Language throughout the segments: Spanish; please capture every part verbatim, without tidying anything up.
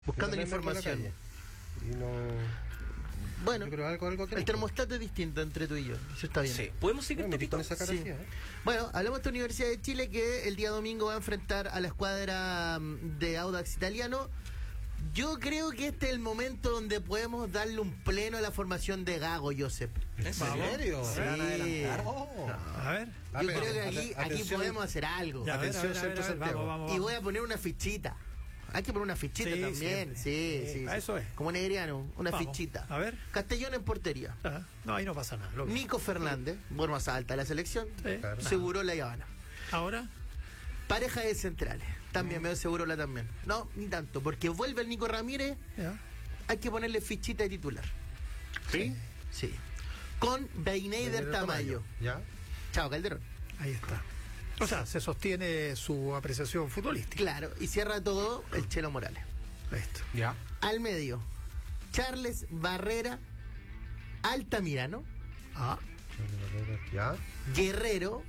buscando la información. Y no... Bueno, Yo creo algo, algo el termostato es distinto entre tú y yo. Eso está bien. Sí. ¿Podemos seguir Bueno, Topito? con esa cara Sí. así, ¿eh? Bueno, hablamos de esta Universidad de Chile que el día domingo va a enfrentar a la escuadra mm, de Audax Italiano. Yo creo que este es el momento donde podemos darle un pleno a la formación de Gago, Josep. ¿En serio? Sí. ¿Se van a adelantar? Oh. A ver. Yo Ah, creo pero, que aquí, ate- aquí atención. podemos hacer algo. Ya, a ver, a Atención, ver, a ver, Centro a ver, Santiago. vamos, vamos, Y vamos. voy a poner una fichita. Hay que poner una fichita Sí, también. siempre. Sí, sí, Sí, sí. a eso es. Como Negriano, una Vamos. fichita. A ver. Castellón en portería. Ah, no, ahí no pasa nada. Lo- Nico Fernández, bueno, más alta de la selección. Sí. Claro. Seguro la Habana. Ahora, Pareja de centrales. También me veo seguro la también. No, ni tanto, porque vuelve el Nico Ramírez. ya. Hay que ponerle fichita de titular. ¿Sí? Sí. Con Beineider Tamayo. ¿Ya? Chao, Calderón. Ahí está. O sea, se sostiene su apreciación futbolística. Claro, y cierra todo el Chelo Morales. Listo. ¿Ya? Al medio, Charles Barrera, Altamirano, Ah, ¿Ya? Guerrero,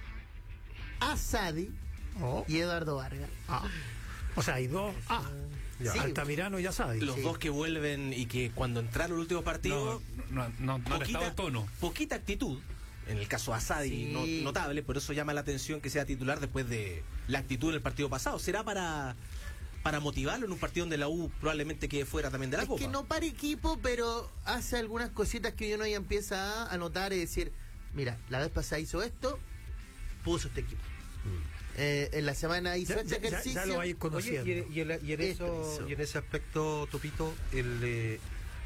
Asadi oh, y Eduardo Vargas. ah. O sea, hay dos. Ah, Ya. Sí. Altamirano y Asadi. Los Sí. dos que vuelven y que cuando entraron el último partido, No, no, no, no han estado en tono. poquita actitud. En el caso de Asadi, Sí. no- notable, por eso llama la atención que sea titular después de la actitud en el partido pasado. ¿Será para, para motivarlo en un partido donde la U probablemente quede fuera también de la Es Copa? que no para equipo, pero hace algunas cositas que uno ya empieza a anotar y decir, mira, la vez pasada hizo esto, puso este equipo. Eh, en la semana hizo Ya, este ya- ya- ejercicio. ya lo vais Oye, conociendo. y, y en, y en eso, Eso. y en ese aspecto, Topito, el, eh,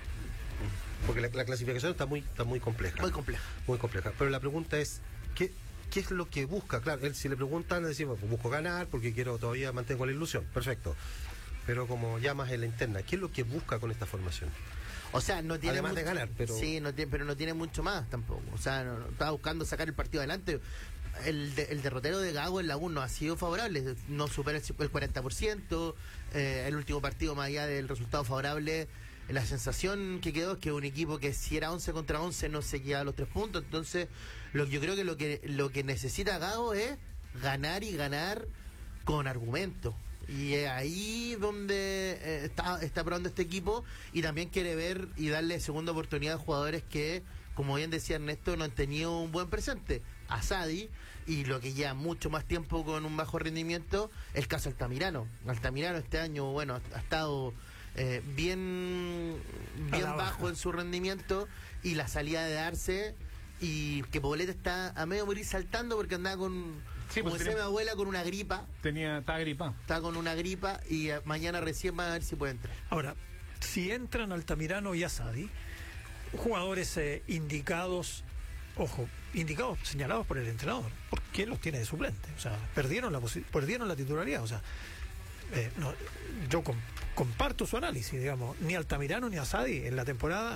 porque la, la clasificación está muy, está muy compleja. Muy complejo. Muy compleja. Pero la pregunta es, ¿qué, qué es lo que busca? Claro, él, si le preguntan, le decimos, pues busco ganar porque quiero todavía mantengo la ilusión. Perfecto. Pero como llamas en la interna, ¿qué es lo que busca con esta formación? O sea, no tiene Además mucho, de ganar, pero- Sí, no tiene, pero no tiene mucho más tampoco. O sea, no, no, estaba buscando sacar el partido adelante. El, de- el derrotero de Gago en la U no ha sido favorable. No supera el, el cuarenta por ciento. Eh, el último partido, más allá del resultado favorable, la sensación que quedó es que un equipo que si era once contra once no se lleva los tres puntos. Entonces, lo, yo creo que lo que lo que necesita Gago es ganar y ganar con argumento. Y es ahí donde eh, está, está probando este equipo, y también quiere ver y darle segunda oportunidad a jugadores que, como bien decía Ernesto, no han tenido un buen presente. Asadi, y lo que lleva mucho más tiempo con un bajo rendimiento, el caso Altamirano. Altamirano este año, bueno, ha, ha estado eh, bien, A bien la baja. bajo en su rendimiento, y la salida de Arce, y que Poblete está a medio morir saltando porque andaba con, Sí, como pues decía mi tenía- abuela, con una gripa. Tenía, estaba gripado. Está con una gripa y eh, mañana recién va a ver si puede entrar. Ahora, si entran Altamirano y Asadi, jugadores eh, indicados, ojo, indicados, señalados por el entrenador, porque él los tiene de suplente. O sea, perdieron la, posi- perdieron la titularidad. O sea, eh, no, yo com- comparto su análisis, digamos. Ni Altamirano ni Asadi en la temporada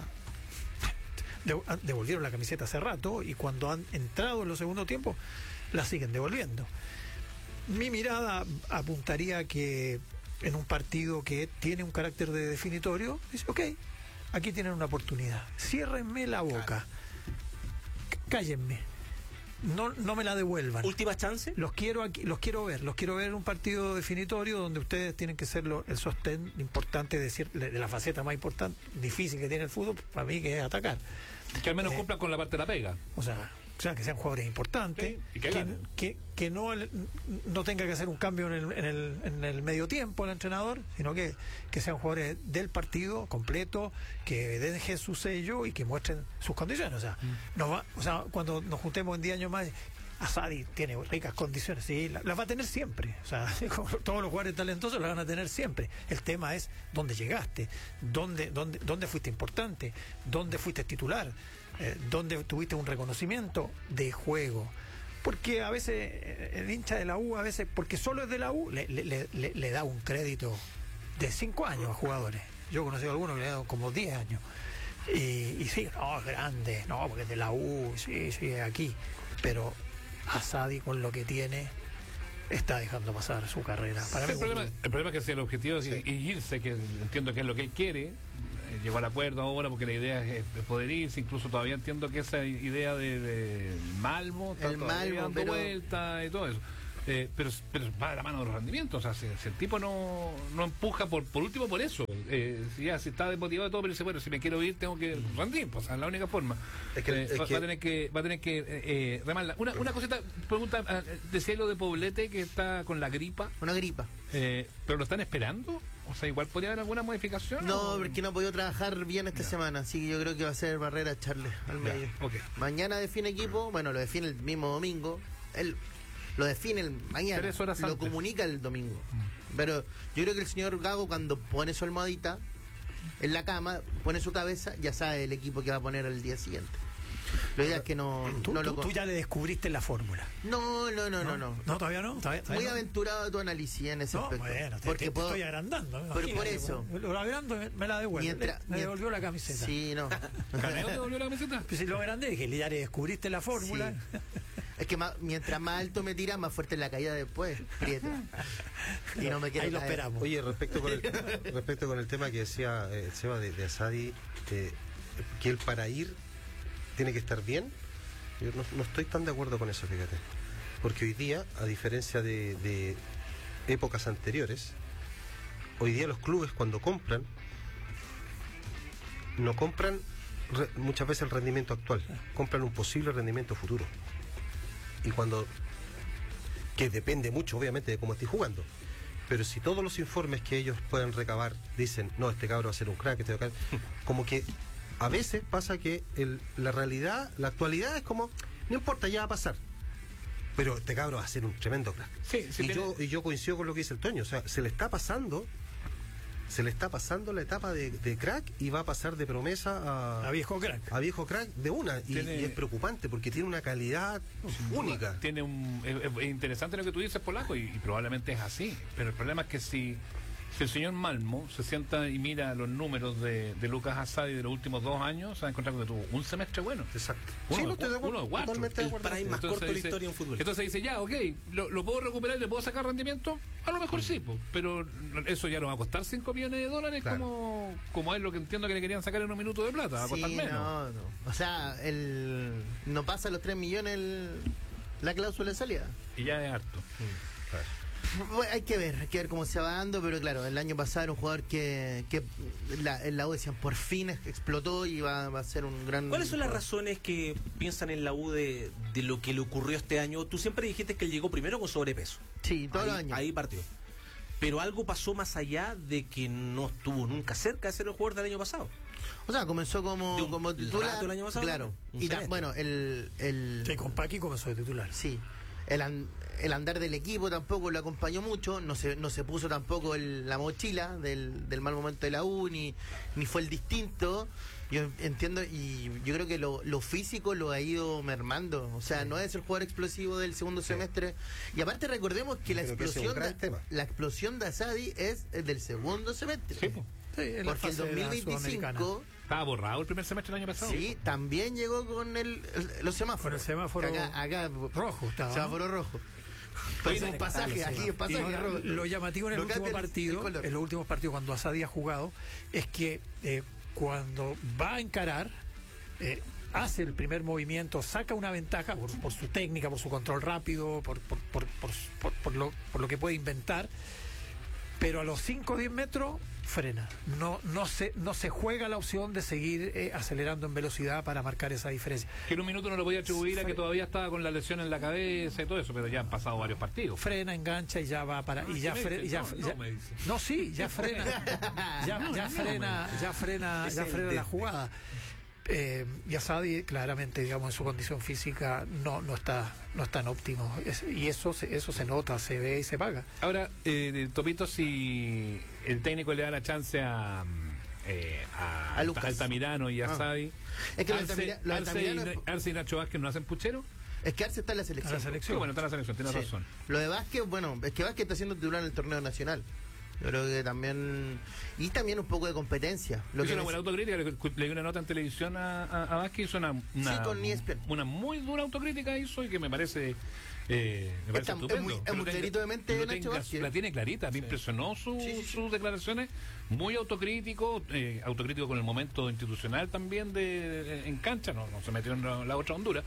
de- devolvieron la camiseta hace rato, y cuando han entrado en los segundos tiempos la siguen devolviendo. Mi mirada apuntaría que en un partido que tiene un carácter de definitorio, dice, ok, aquí tienen una oportunidad, ciérrenme la boca, C- cállenme, no, no me la devuelvan. ¿Última chance? Los quiero aquí, los quiero ver, los quiero ver en un partido definitorio donde ustedes tienen que ser lo- el sostén importante de, cier- de la faceta más importante, difícil que tiene el fútbol, para mí, que es atacar. Que al menos Eh, cumpla con la parte de la pega. O sea, o sea, que sean jugadores importantes, Sí, y que que, ganen. que, que no, no tenga que hacer un cambio en el, en el, en el medio tiempo el entrenador, sino que, que sean jugadores del partido completo, que dejen su sello y que muestren sus condiciones. O sea, no va, o sea, cuando nos juntemos en diez años más, Asadi tiene ricas condiciones, sí, la- las va a tener siempre. O sea, como todos los jugadores talentosos las van a tener siempre. El tema es dónde llegaste, dónde, dónde, dónde fuiste importante, dónde fuiste titular, eh, dónde tuviste un reconocimiento de juego. Porque a veces eh, el hincha de la U, a veces, porque solo es de la U, le, le, le, le- le da un crédito de cinco años a jugadores. Yo he conocido a algunos que le he dado como diez años. Y, y sí, no, es grande, no, porque es de la U, sí, sí, es aquí. Pero Asadi, con lo que tiene, está dejando pasar su carrera. Para mí, el, problema, el problema es que si el objetivo es Sí. irse, que entiendo que es lo que él quiere, eh, llegó al acuerdo ahora porque la idea es, es poder irse, incluso todavía entiendo que esa idea de, de Malmo está El todavía Malmo, dando pero- vuelta y todo eso. Eh, pero, pero va de la mano de los rendimientos. O sea, si, si el tipo no, no empuja por por último por eso, eh, si ya si está desmotivado y todo, pero dice, bueno, si me quiero ir tengo que rendir, pues es la única forma. Es que- Eh, es va, que- va a tener que va a tener que eh, eh, remarla. Una, una cosita, pregunta, ah, decía lo de Poblete que está con la gripa, Una gripa. eh, pero lo están esperando. O sea, igual podría haber alguna modificación. No, ¿o? porque no ha podido trabajar bien esta semana, así que yo creo que va a ser Barrera echarle al Ya, medio. ok. Mañana define equipo, bueno, lo define el mismo domingo. Él lo define el mañana, Tres horas lo antes. comunica el domingo. Pero yo creo que el señor Gago, cuando pone su almohadita en la cama, pone su cabeza, ya sabe el equipo que va a poner el día siguiente. La idea es que no, Tú, no tú- lo tú ya le descubriste la fórmula. No, no, no, no, no. No, todavía no. Todavía, todavía Muy no. aventurado tu análisis en ese No, aspecto. bueno, te, porque te- te puedo- estoy agrandando. Pero por imagínate, eso. Lo agrando me, me la devuelve. Mientras- me devolvió la camiseta. Sí, no. ¿Caneo te devolvió la camiseta? Pues si lo agrandé, dije, ya le descubriste la fórmula. Sí. Es que más- mientras más alto me tira, más fuerte es la caída después. Prieta. Y no me quiero Ahí lo caer. esperamos. Oye, respecto con el, respecto con el tema que decía eh, Seba de, de Asadi, eh, que él para ir tiene que estar bien, yo no, no estoy tan de acuerdo con eso, fíjate. Porque hoy día, a diferencia de, de épocas anteriores, hoy día los clubes cuando compran, no compran re- muchas veces el rendimiento actual, compran un posible rendimiento futuro. Y cuando, que depende mucho obviamente de cómo estés jugando, pero si todos los informes que ellos puedan recabar dicen, no, este cabro va a ser un crack, este va a caer", como que a veces pasa que el- la realidad, la actualidad es como, no importa, ya va a pasar. Pero este cabro va a ser un tremendo crack. Sí, sí y, tiene- yo, y yo coincido con lo que dice el Toño, o sea, se le está pasando, se le está pasando la etapa de, de crack y va a pasar de promesa a, A viejo crack. a viejo crack de una. Y, Tiene- y es preocupante porque tiene una calidad única. Tiene un, es, es interesante lo que tú dices, Polaco, y, y probablemente es así. Pero el problema es que si, si el señor Malmo se sienta y mira los números de, de Lucas Asadi de los últimos dos años, se va a encontrar con que tuvo un semestre bueno. Exacto. Uno sí, de no estoy de cu- acuerdo. uno de cuatro. Totalmente de El acuerdo. paraíso más contigo. corto de la historia en fútbol. Entonces dice, ya, ok, ¿lo, lo puedo recuperar? ¿Le puedo sacar rendimiento? A lo mejor sí, po, pero eso ya no va a costar cinco millones de dólares Claro. como, como es lo que entiendo que le querían sacar en un minuto de plata. Va a costar Sí, menos. no, no. O sea, el, no pasa los tres millones el- la cláusula de salida. Y ya es harto. Bueno, hay que ver, hay que ver cómo se va dando, pero claro, el año pasado era un jugador que, que la, en la U decían por fin explotó y va, va a ser un gran... ¿Cuáles son las jugador. razones que piensan en la U de, de lo que le ocurrió este año? Tú siempre dijiste que él llegó primero con sobrepeso. Sí, todos ahí, los años. ahí partió. Pero algo pasó más allá de que no estuvo nunca cerca de ser el jugador del año pasado. O sea, comenzó como, De un como rato titular. el año pasado, Claro. un Y ta- semestre. bueno, el... el Sí, con Paqui comenzó de titular. Sí, el, an- el andar del equipo tampoco lo acompañó mucho, no se, no se puso tampoco el- la mochila del, del mal momento de la U, ni, ni fue el distinto. Yo entiendo y yo creo que lo, lo físico lo ha ido mermando, o sea, no es el jugador explosivo del segundo semestre. Y aparte recordemos que la Creo que ese es un explosión, gran de, tema. la explosión de Asadi es el del segundo semestre. Sí, po. Sí, en la Porque el fase de la dos mil veinticinco, Sudamericana. Estaba borrado el primer semestre del año pasado. sí, también llegó con el, el- los semáforos. Con el semáforo acá, acá, rojo estaba, semáforo rojo. Pues es un pasaje, aquí es pasaje Y rojo. lo llamativo en el Lo último cambia el- el partido, color. en los últimos partidos cuando Asadi ha jugado, es que eh, cuando va a encarar, eh, hace el primer movimiento, saca una ventaja por, por su técnica, por su control rápido, por, por, por, por, por- por lo, por lo que puede inventar, pero a los cinco o diez metros frena. No, no, se, no se juega la opción de seguir eh, acelerando en velocidad para marcar esa diferencia. Que en un minuto no lo podía atribuir a que Fre- todavía estaba con la lesión en la cabeza y todo eso, pero ya han pasado varios partidos. Frena, engancha y ya va para y ya, ¿qué me fre- dice? ya, No, ya- no me dice. no, sí, ya frena, ya, ya frena, ya frena, ya frena la jugada. Eh, y Asadi claramente, digamos, en su condición física no no está no está en óptimo. Es- y eso se, eso se nota, se ve y se paga. Ahora, eh, Topito, si el técnico le da la chance a, eh, a, A Lucas. Altamirano y a Ah. Sadi, Es que lo Arce, Altamira- lo Arce Altamirano y, es- Arce y Nacho Vázquez no hacen puchero. Es que Arce está en la A selección. la Sí, selección. bueno, está en la selección, tiene Sí. razón. Lo de Vázquez, bueno, es que Vázquez está haciendo titular en el torneo nacional. Yo creo que también... Y también un poco de competencia. Lo Hizo que una neces- buena autocrítica, le, le dio una nota en televisión a, a, a Vázquez, hizo una, una, Sí, con E S P N. una muy dura autocrítica hizo y que me parece, eh, me parece Está- es estupendo. muy- es Que muy lo tenga- clarito de mente lo Nacho tenga- Vázquez. La tiene clarita, me impresionó su- Sí, sí, sí. sus declaraciones, muy autocrítico, eh, autocrítico con el momento institucional también de, en cancha, no, no se metió en la, la otra Honduras.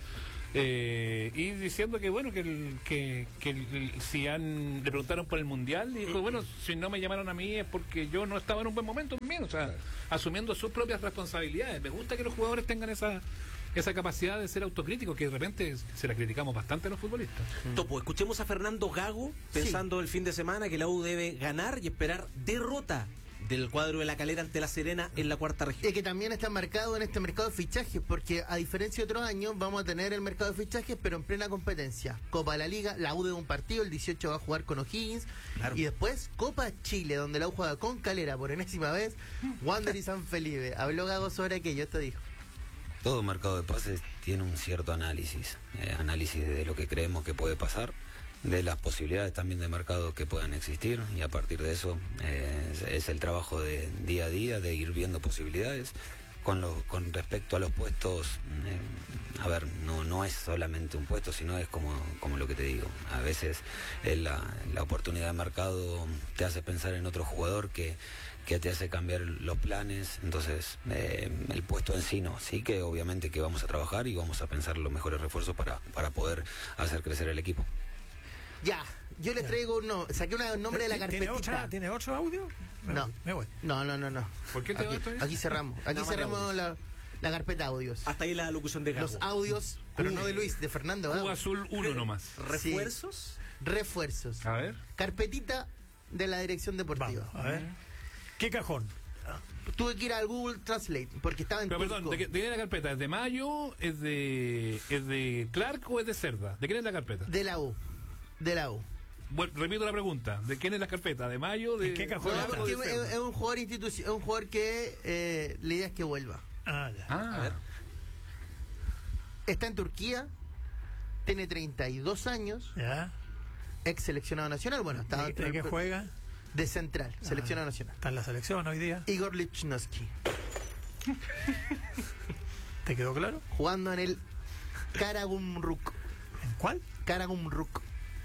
Eh, y diciendo que bueno que, el, que, que el, el- si han le preguntaron por el mundial y dijo bueno si no me llamaron a mí es porque yo no estaba en un buen momento también, o sea, asumiendo sus propias responsabilidades. Me gusta que los jugadores tengan esa esa capacidad de ser autocríticos, que de repente se la criticamos bastante a los futbolistas. Topo, escuchemos a Fernando Gago pensando el fin de semana que la U debe ganar y esperar derrota del cuadro de La Calera ante La Serena en la cuarta región. Y que también está marcado en este mercado de fichajes, porque a diferencia de otros años, vamos a tener el mercado de fichajes, pero en plena competencia. Copa de la Liga, la U de un partido, el dieciocho va a jugar con O'Higgins, Claro. y después Copa Chile, donde la U juega con Calera por enésima vez, Wander y San Felipe. Habló Gago sobre aquello, esto dijo. Todo mercado de pases tiene un cierto análisis, eh, análisis de lo que creemos que puede pasar, de las posibilidades también de mercado que puedan existir, y a partir de eso eh, es, es el trabajo de día a día, de ir viendo posibilidades. Con, lo, con respecto a los puestos, eh, a ver, no, no es solamente un puesto, sino es como, como lo que te digo. A veces eh, la, la oportunidad de mercado te hace pensar en otro jugador que, que te hace cambiar los planes. Entonces, eh, el puesto en sí no. Sí que obviamente que vamos a trabajar y vamos a pensar los mejores refuerzos para, para poder hacer crecer el equipo. Ya, yo les traigo un no, saqué un nombre de la ¿Tiene carpetita. otra- ¿Tiene otro audio? Me No. voy, Me voy. No, no, no, no. ¿Por qué te aquí, vas todavía? aquí cerramos. Aquí Nada más de cerramos audios. la, la carpeta audios. Hasta ahí la locución de Gago. Los audios, pero no de Luis, de Fernando Gago. Cuba Azul uno nomás. ¿Refuerzos? Refuerzos. A ver. Carpetita de la dirección deportiva. Vamos, a ver. ¿Qué cajón? Tuve que ir al Google Translate porque estaba en Pero perdón, turco. ¿de, qué- de quién es la carpeta? ¿Es de Mayo? ¿Es de, ¿Es de Clark o es de Cerda? ¿De quién es la carpeta? De la U. De la U. Bueno, repito la pregunta. ¿De quién es la carpeta? ¿De Mayo? De, ¿En qué cajón No, está? porque de es, Cerda? es un jugador institución, es un jugador que eh, la idea es que vuelva. Ah, ya. Ah, A ver. Está en Turquía, tiene treinta y dos años, ¿Ya? ex seleccionado nacional, bueno, estaba ¿De, de qué juega? de central, seleccionado Ah, nacional. Está en la selección hoy día. Igor Lichnowsky, ¿Te quedó claro? jugando en el Karagumruk. ¿En cuál? Karagumruk.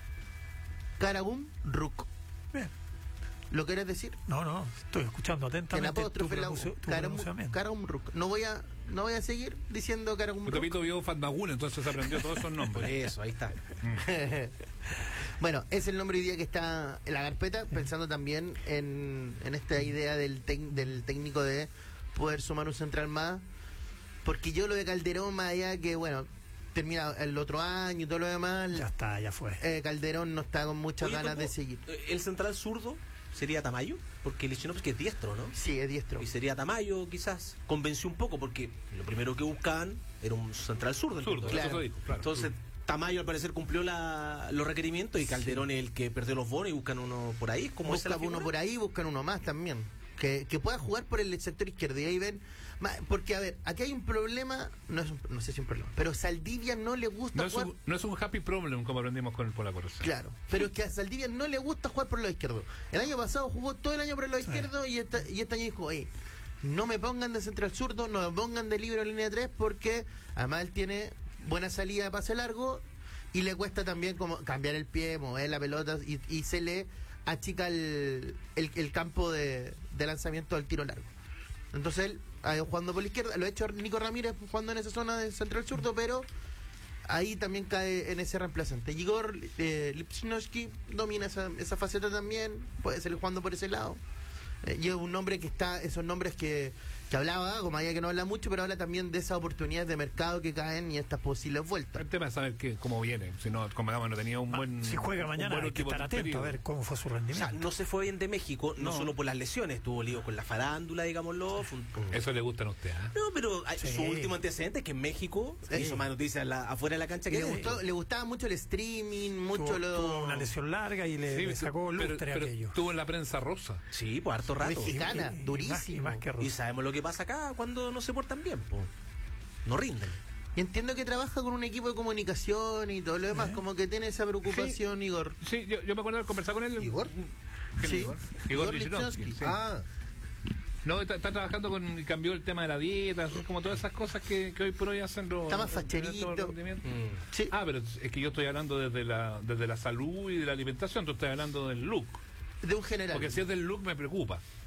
Karagumruk. Bien. ¿Lo querés decir? No, no, estoy escuchando En atentamente tu, apóstrofe la U. pronuncio- tu Karam- pronunciamiento. Karagumruk. No voy a no voy a seguir diciendo Karagumruk. Utopito vio Fatmagul, entonces se aprendió todos esos Por nombres. eso, ahí está. Bueno, es el nombre hoy día que está en la carpeta, pensando también en, en esta idea del, tec- del técnico de poder sumar un central más, porque yo lo de Calderón, más allá que, bueno, termina el otro año y todo lo demás, Ya está, ya fue. eh, Calderón no está con muchas Oye, ganas Topo, de seguir. ¿el central zurdo sería Tamayo? Porque Lichnowsky es diestro, ¿no? Sí, es diestro. Y sería Tamayo, quizás. Convenció un poco, porque lo primero que buscaban era un central zurdo. Zurdo, entiendo. Claro. eso se dijo, claro. Entonces, Tamayo al parecer cumplió la, los requerimientos y Calderón es el que perdió los bonos y buscan uno por ahí. ¿Cómo es Buscan uno por ahí, buscan uno más también. Que, que pueda jugar por el sector izquierdo. Y ahí ven. ma- Porque, a ver, aquí hay un problema. No, es un- no sé si un problema. Pero Saldivia no le gusta No es, jugar. un, no es un happy problem como aprendimos con el Polaco. Claro, pero es que a Saldivia no le gusta jugar por el lado izquierdo. El año pasado jugó todo el año por el lado izquierdo y, esta, y este año dijo, oye, no me pongan de central zurdo, no me pongan de libro en línea tres porque además él tiene buena salida de pase largo y le cuesta también como cambiar el pie, mover la pelota y, y se le achica el, el, el campo de, de lanzamiento al tiro largo. Entonces él ha ido jugando por la izquierda, lo ha hecho Nico Ramírez jugando en esa zona de central zurdo, pero ahí también cae en ese reemplazante. Igor eh, Lichnowsky domina esa, esa faceta también, puede ser jugando por ese lado. Eh, y es un nombre que está, esos nombres que, que hablaba, como allá que no habla mucho, pero habla también de esas oportunidades de mercado que caen y estas posibles vueltas. El tema es saber que, cómo viene. Si no, como digamos, no tenía un Ah, buen. si juega un mañana buen hay que último estar atento periodo. a ver cómo fue su O sea, rendimiento. no se fue bien de México, no, No. solo por las lesiones, tuvo lío con la farándula, digámoslo. Fue un- Eso le gustan a usted, ¿ah? No, pero hay- Sí. su último antecedente es que en México Sí. hizo más noticias en la- afuera de la cancha que Le, gustó, le gustaba mucho el streaming, mucho tuvo, lo tuvo una lesión larga y le, Sí, le sacó pero- lustre pero aquello. estuvo en la prensa rosa. Sí, pues harto rato. mexicana, Y- y- y durísimo. más- y más que Y sabemos lo que pasa acá cuando no se portan bien, pues. No rinden. Y entiendo que trabaja con un equipo de comunicación y todo lo demás, como que tiene esa preocupación, Igor. Sí, yo, yo me acuerdo de conversar con él. ¿Igor? ¿Quién Sí. es Igor? Igor Igor Lichnowsky, Lichnowsky. sí. Ah, No, está, está trabajando con. Cambió el tema de la dieta, son como todas esas cosas que, que hoy por hoy hacen los. Está más los- facherito. los rendimientos. Sí. Ah, pero es que yo estoy hablando desde la, desde la salud y de la alimentación, tú estás hablando del look. De un general. Porque si es del look me preocupa.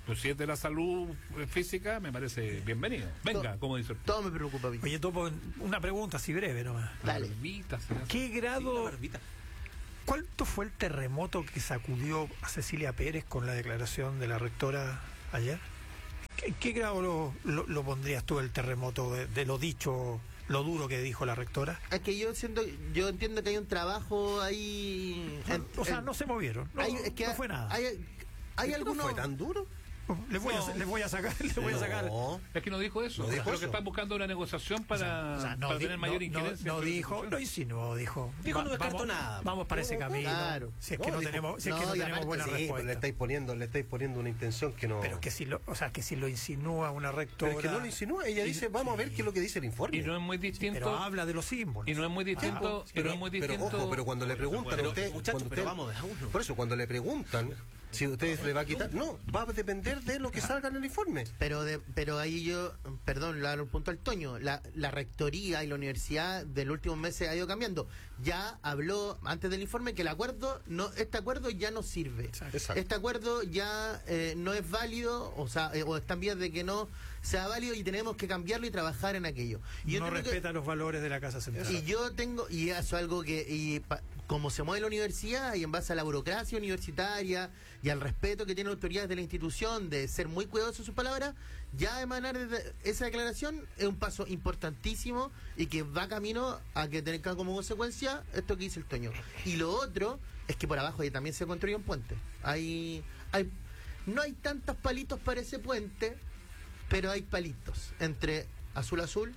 Pues si es de la salud física, me parece bienvenido. Venga, To- como dice el Todo me preocupa a mí. Oye, Topo, una pregunta así breve nomás. Dale. barbita, se le hace- ¿Qué Sí, la grado, barbita. cuánto fue el terremoto que sacudió a Cecilia Pérez con la declaración de la rectora ayer? ¿Qué, qué grado lo, lo, lo pondrías tú el terremoto de, de lo dicho, lo duro que dijo la rectora? Es que yo siento, yo entiendo que hay un trabajo ahí. en- O sea, en- no se movieron, no, hay- es que no fue nada. Hay, hay ¿No algunos. fue tan duro? Les voy, a, les voy a sacar, les voy a sacar. No. Es que no dijo eso. No dijo Creo eso. que están buscando una negociación para, O sea, no, para di- tener no- mayor no- injerencia. no en la dijo, Constitución. lo insinuó, dijo. Dijo, no descartó vamos, nada. Vamos para ese camino. Claro. Si es que no, dijo- tenemos, si es que no, no y tenemos aparte buena Sí, pero le respuesta. estáis poniendo, le estáis poniendo una intención que no. Pero que si lo, o sea, que si lo insinúa una rectora. Pero es que no lo insinúa, ella Y- dice, vamos a ver sí. qué es lo que dice el informe. Y no es muy distinto. Pero habla de los símbolos. Y no es muy distinto. Ah, y no es muy Pero distinto. ojo, pero cuando le preguntan Pero, a usted, muchachos, cuando pero usted- vamos de a uno. por eso cuando le preguntan si usted le va a quitar, no, va a depender de lo que salga en el informe. Pero de, pero ahí yo, perdón, le dar un punto al Toño. La, la rectoría y la universidad del último meses ha ido cambiando. Ya habló antes del informe que el acuerdo, no, este acuerdo ya no sirve. Exacto. Este acuerdo ya eh, no es válido, o sea, eh, o está en vías de que no sea válido y tenemos que cambiarlo y trabajar en aquello. Y yo no entiendo que- respeta los valores de la Casa Central. Y yo tengo, y eso es algo que, y pa- como se mueve la universidad y en base a la burocracia universitaria y al respeto que tienen autoridades de la institución de ser muy cuidadosos en sus palabras, ya emanar desde esa declaración es un paso importantísimo y que va camino a que tenga como consecuencia esto que dice el Toño. Y lo otro es que por abajo ahí también se construye un puente. Hay, hay, no hay tantos palitos para ese puente, pero hay palitos entre Azul Azul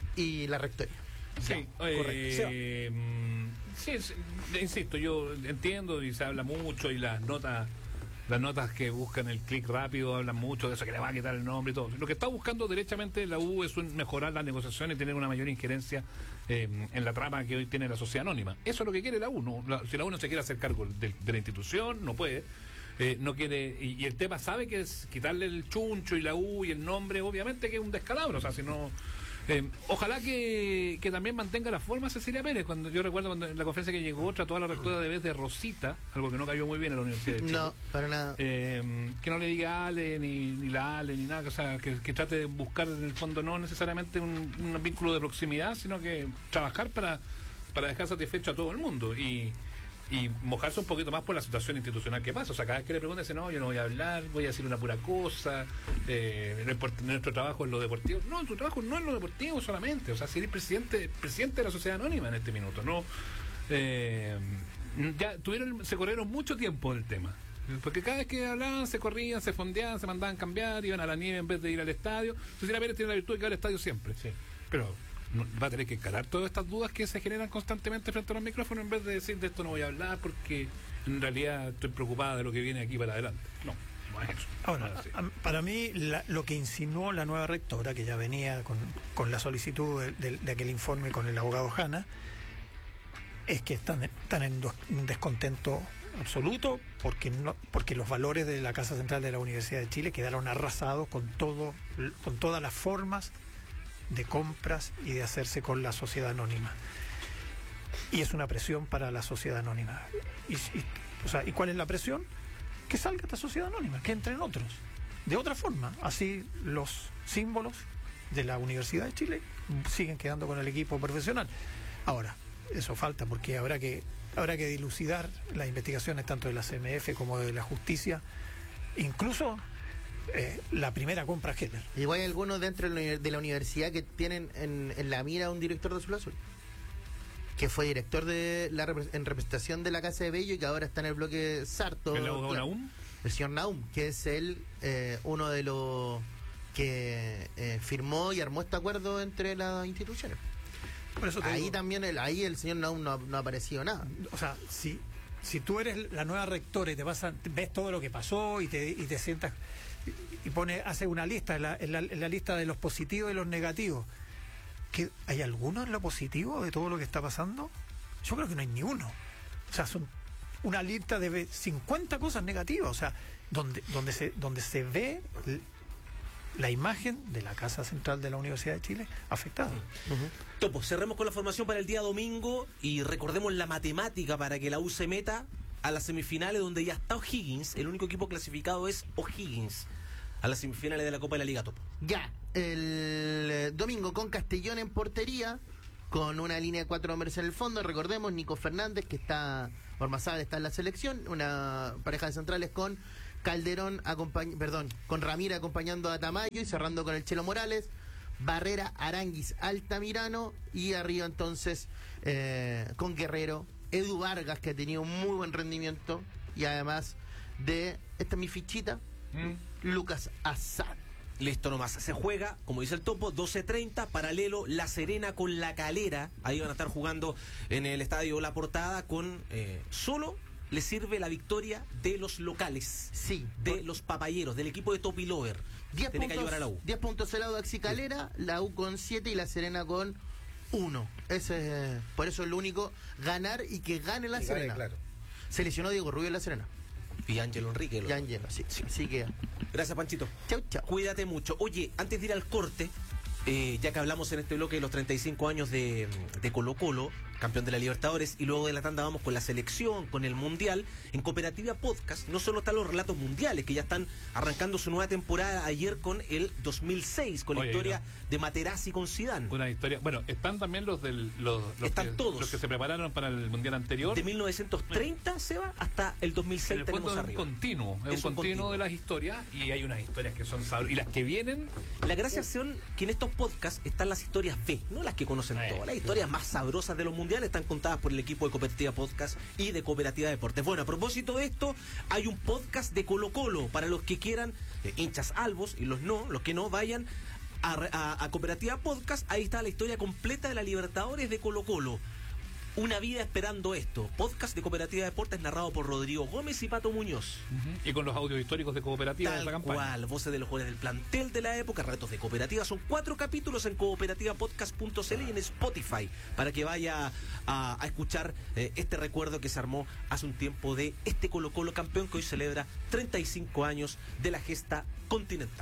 y la rectoría. Sí, correcto. eh, mm, sí, es- insisto, yo entiendo y se habla mucho y las notas las notas que buscan el clic rápido hablan mucho de eso, que le va a quitar el nombre y todo. Lo que está buscando derechamente la U es un- mejorar las negociaciones y tener una mayor injerencia eh, en la trama que hoy tiene la sociedad anónima. Eso es lo que quiere la U. ¿No? La- si la U no se quiere hacer cargo de, de la institución, no puede. Eh, no quiere y, y el tema sabe que es quitarle el chuncho y la U y el nombre, obviamente que es un descalabro. O sea, si no... Eh, ojalá que, que también mantenga la forma Cecilia Pérez. Cuando yo recuerdo cuando en la conferencia que llegó trató a la rectora de vez de Rosita, algo que no cayó muy bien en la Universidad de Chile. No, para nada. Eh, que no le diga Ale ni, ni la Ale ni nada, o sea, que, que trate de buscar en el fondo no necesariamente un, un vínculo de proximidad, sino que trabajar para, para dejar satisfecho a todo el mundo y, y mojarse un poquito más por la situación institucional que pasa. O sea, cada vez que le preguntan, dice, no, yo no voy a hablar, voy a decir una pura cosa, eh, no import- nuestro trabajo es lo deportivo. No, tu trabajo no es lo deportivo solamente, o sea, si eres presidente, presidente de la sociedad anónima en este minuto, no... Eh, ya tuvieron, se corrieron mucho tiempo del tema. Porque cada vez que hablaban, se corrían, se fondeaban, se mandaban cambiar, iban a la nieve en vez de ir al estadio. Cecilia Pérez tiene la virtud de que va al estadio siempre. Pero no- va a tener que encarar todas estas dudas que se generan constantemente frente a los micrófonos en vez de decir de esto no voy a hablar porque en realidad estoy preocupada de lo que viene aquí para adelante. No, no es eso. Ahora, No es así. a- para mí, la- lo que insinuó la nueva rectora, que ya venía con, con la solicitud de, de- de aquel informe con el abogado Hanna, es que están, están en dos- un descontento absoluto porque no, porque los valores de la Casa Central de la Universidad de Chile quedaron arrasados con todo, con todas las formas de compras y de hacerse con la sociedad anónima. Y es una presión para la sociedad anónima. Y, y- o sea, ¿y cuál es la presión? Que salga esta sociedad anónima, que entren otros. De otra forma, así los símbolos de la Universidad de Chile siguen quedando con el equipo profesional. Ahora, eso falta porque habrá que habrá que dilucidar las investigaciones tanto de la C M F como de la justicia, incluso eh, la primera compra Heller. Igual hay algunos dentro de la uni- de la universidad que tienen en, en la mira a un director de Azul Azul, que fue director de la repre- en representación de la Casa de Bello y que ahora está en el bloque Sarto. ¿El abogado Claro. Nahum? El señor Naum, que es él eh, uno de los que eh, firmó y armó este acuerdo entre las instituciones. Por eso te Ahí digo, también, el, ahí el señor Naum no, ha- no ha aparecido nada. o sea, si, si tú eres la nueva rectora y te vas a- ves todo lo que pasó y te, y te sientas y, y pone, hace una lista, en la, en la- en la lista de los positivos y los negativos, ¿que ¿hay alguno en lo positivo de todo lo que está pasando? Yo creo que no hay ni uno. O sea, son una lista de ve- cincuenta cosas negativas, o sea, donde, donde, se, donde se ve l- la imagen de la Casa Central de la Universidad de Chile afectada. Topo, cerremos con la formación para el día domingo y recordemos la matemática para que la U se meta a las semifinales donde ya está O'Higgins. El único equipo clasificado es O'Higgins. a las semifinales de la Copa de la Liga Top. Ya, el eh, domingo con Castellón en portería, con una línea de cuatro hombres en el fondo. Recordemos, Nico Fernández, que está, Ormazábal está en la selección, una pareja de centrales con Calderón, acompañ perdón, con Ramírez acompañando a Tamayo y cerrando con el Chelo Morales, Barrera, Aranguis, Altamirano, y arriba entonces eh, con Guerrero, Edu Vargas, que ha tenido un muy buen rendimiento, y además de, esta es mi fichita, ¿Mm? Lucas Azad. Listo nomás, se juega, como dice el topo, doce treinta, paralelo La Serena con La Calera. Ahí van a estar jugando en el estadio La Portada con eh, solo le sirve la victoria de los locales, sí, de por... los papayeros, del equipo de Topi Lover. diez Tiene que ayudar a la U. diez puntos el Audax y Calera, sí. La U con siete y La Serena con uno. Ese es, por eso es lo único, ganar y que gane La y Serena. Gane, claro. Se lesionó Diego Rubio en La Serena. Y Ángelo Enrique. Y Ángelo, sí, sí, sí que... Gracias, Panchito. Chau, chau. Cuídate mucho. Oye, antes de ir al corte, eh, ya que hablamos en este bloque de los treinta y cinco años de, de Colo Colo, campeón de la Libertadores, y luego de la tanda vamos con la selección, con el Mundial. En Cooperativa Podcast no solo están los relatos mundiales, que ya están arrancando su nueva temporada ayer con el dos mil seis, con la Oye, historia no. de Materazzi con Zidane. Una historia. Bueno, están también los del los, los Están que, todos. los que se prepararon para el Mundial anterior. De mil novecientos treinta, Seba, hasta el dos mil seis En el tenemos fondo es un arriba. continuo, es, Es un un continuo, continuo. de las historias, y hay unas historias que son sabrosas, y las que vienen. La gracia son que en estos podcasts están las historias B, no las que conocen Eh, todas. Las historias más sabrosas de los mundiales están contadas por el equipo de Cooperativa Podcast y de Cooperativa Deportes. Bueno, a propósito de esto, hay un podcast de Colo Colo para los que quieran, eh, hinchas albos, y los no, los que no, vayan a, a, a Cooperativa Podcast. Ahí está la historia completa de la Libertadores de Colo Colo. Una vida esperando esto. Podcast de Cooperativa Deportes narrado por Rodrigo Gómez y Pato Muñoz. Uh-huh. Y con los audios históricos de Cooperativa de Tal la campaña. cual, voces de los jugadores del plantel de la época, retos de cooperativa. Son cuatro capítulos en cooperativa podcast punto c l y en Spotify, para que vaya a, a escuchar eh, este recuerdo que se armó hace un tiempo de este Colo Colo campeón, que hoy celebra treinta y cinco años de la gesta continental.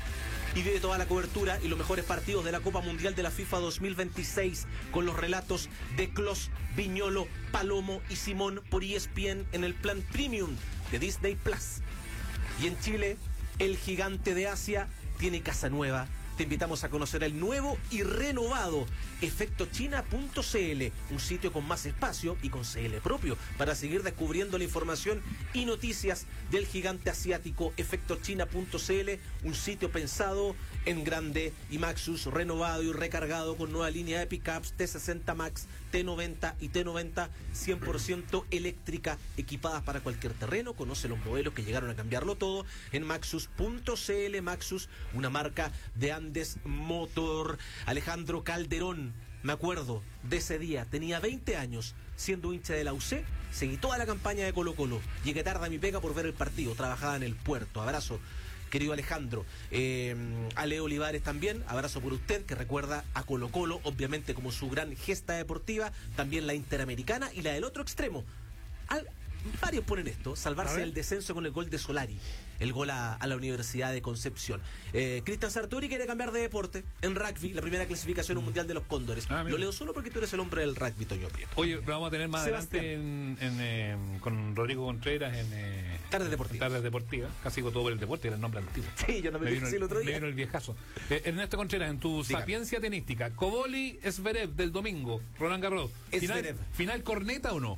Y vive toda la cobertura y los mejores partidos de la Copa Mundial de la FIFA dos mil veintiséis con los relatos de Clos, Viñolo, Palomo y Simón por E S P N en el plan Premium de Disney Plus. Y en Chile, el gigante de Asia tiene casa nueva. Te invitamos a conocer el nuevo y renovado efecto china punto c l, un sitio con más espacio y con C L propio para seguir descubriendo la información y noticias del gigante asiático. efecto china punto c l, un sitio pensado en grande, y Maxus renovado y recargado con nueva línea de pickups T sesenta Max, T noventa y T noventa cien por ciento eléctrica, equipadas para cualquier terreno. Conoce los modelos que llegaron a cambiarlo todo en maxus punto c l. Maxus, una marca de Andes Motor. Alejandro Calderón, me acuerdo de ese día, tenía veinte años, siendo hincha de la U C, seguí toda la campaña de Colo Colo, llegué tarde a mi pega por ver el partido, trabajaba en el puerto. Abrazo, querido Alejandro. eh, a Leo Olivares también, abrazo por usted, que recuerda a Colo Colo, obviamente como su gran gesta deportiva, también la Interamericana y la del otro extremo. Al, varios ponen esto, salvarse del descenso con el gol de Solari, el gol a, a la Universidad de Concepción. eh, Cristian Sartori quiere cambiar de deporte en rugby, la primera clasificación mm. mundial de los Cóndores. Ah, lo leo solo porque tú eres el hombre del rugby, Toño Prieto. Oye, lo vamos a tener más Sebastián. adelante en, en, eh, con Rodrigo Contreras en eh, Tardes Deportivas. Tardes Deportivas, casi con todo por el deporte, era el nombre antiguo. Sí, yo no me, Me dije vino el otro me día. vino el viejazo. Eh, Ernesto Contreras, en tu Dígame. sapiencia tenística, Coboli Zverev del domingo, Roland Garros. Final, Zverev. ¿Final corneta o no?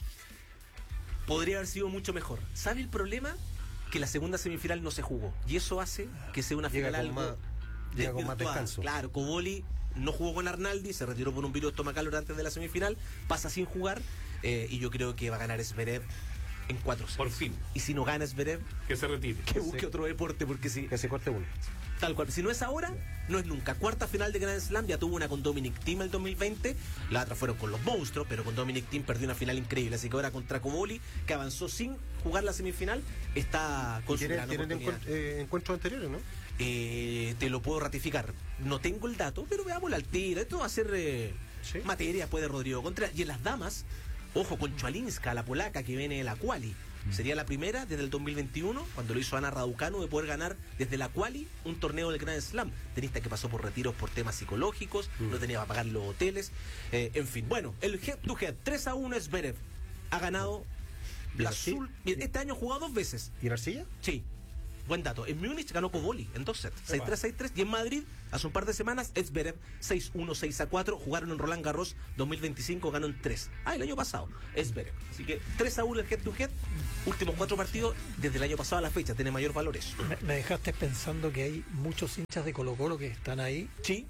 Podría haber sido mucho mejor. ¿Sabe el problema? Que la segunda semifinal no se jugó, y eso hace que sea una Llega final con algo más- llega con más desvirtuada. descanso. Claro, Coboli no jugó con Arnaldi, se retiró por un virus estomacal antes de la semifinal, pasa sin jugar, eh, y yo creo que va a ganar Zverev en cuatro sets. Por fin. Y si no gana Zverev, Que se retire. que busque otro deporte, porque si Que se corte uno. tal cual, si no es ahora, no es nunca. Cuarta final de Grand Slam, ya tuvo una con Dominic Thiem el dos mil veinte, las otras fueron con los monstruos, pero con Dominic Thiem perdió una final increíble, así que ahora contra Coboli, que avanzó sin jugar la semifinal, está con su Tienen, gran tienen oportunidad. encuent- eh, encuentros anteriores, ¿no? Eh, te lo puedo ratificar. No tengo el dato, pero veámoslo al tiro. Esto va a ser eh, Sí. materia después de Rodrigo Contreras. Y en las damas, ojo con Chualinska, la polaca que viene de la quali. Sería la primera desde el dos mil veintiuno, cuando lo hizo Ana Raducanu, de poder ganar desde la quali un torneo del Grand Slam. Tenista que pasó por retiros por temas psicológicos, Mm. no tenía para pagar los hoteles, eh, en fin. Bueno, el head to head, tres a uno, Zverev ha ganado ¿Y la Arcilla? azul. Este año ha jugado dos veces. ¿Y en Arcilla? Sí. buen dato. En Múnich ganó Coboli en dos sets, seis tres, seis tres. Y en Madrid, hace un par de semanas, Zverev seis uno, seis a cuatro. Jugaron en Roland Garros dos mil veinticinco, ganó en tres. Ah, el año pasado, Zverev. Así que tres a uno el head to head. Últimos cuatro partidos, desde el año pasado a la fecha, tiene mayor valor eso. Me, me dejaste pensando que hay muchos hinchas de Colo-Colo que están ahí, Sí.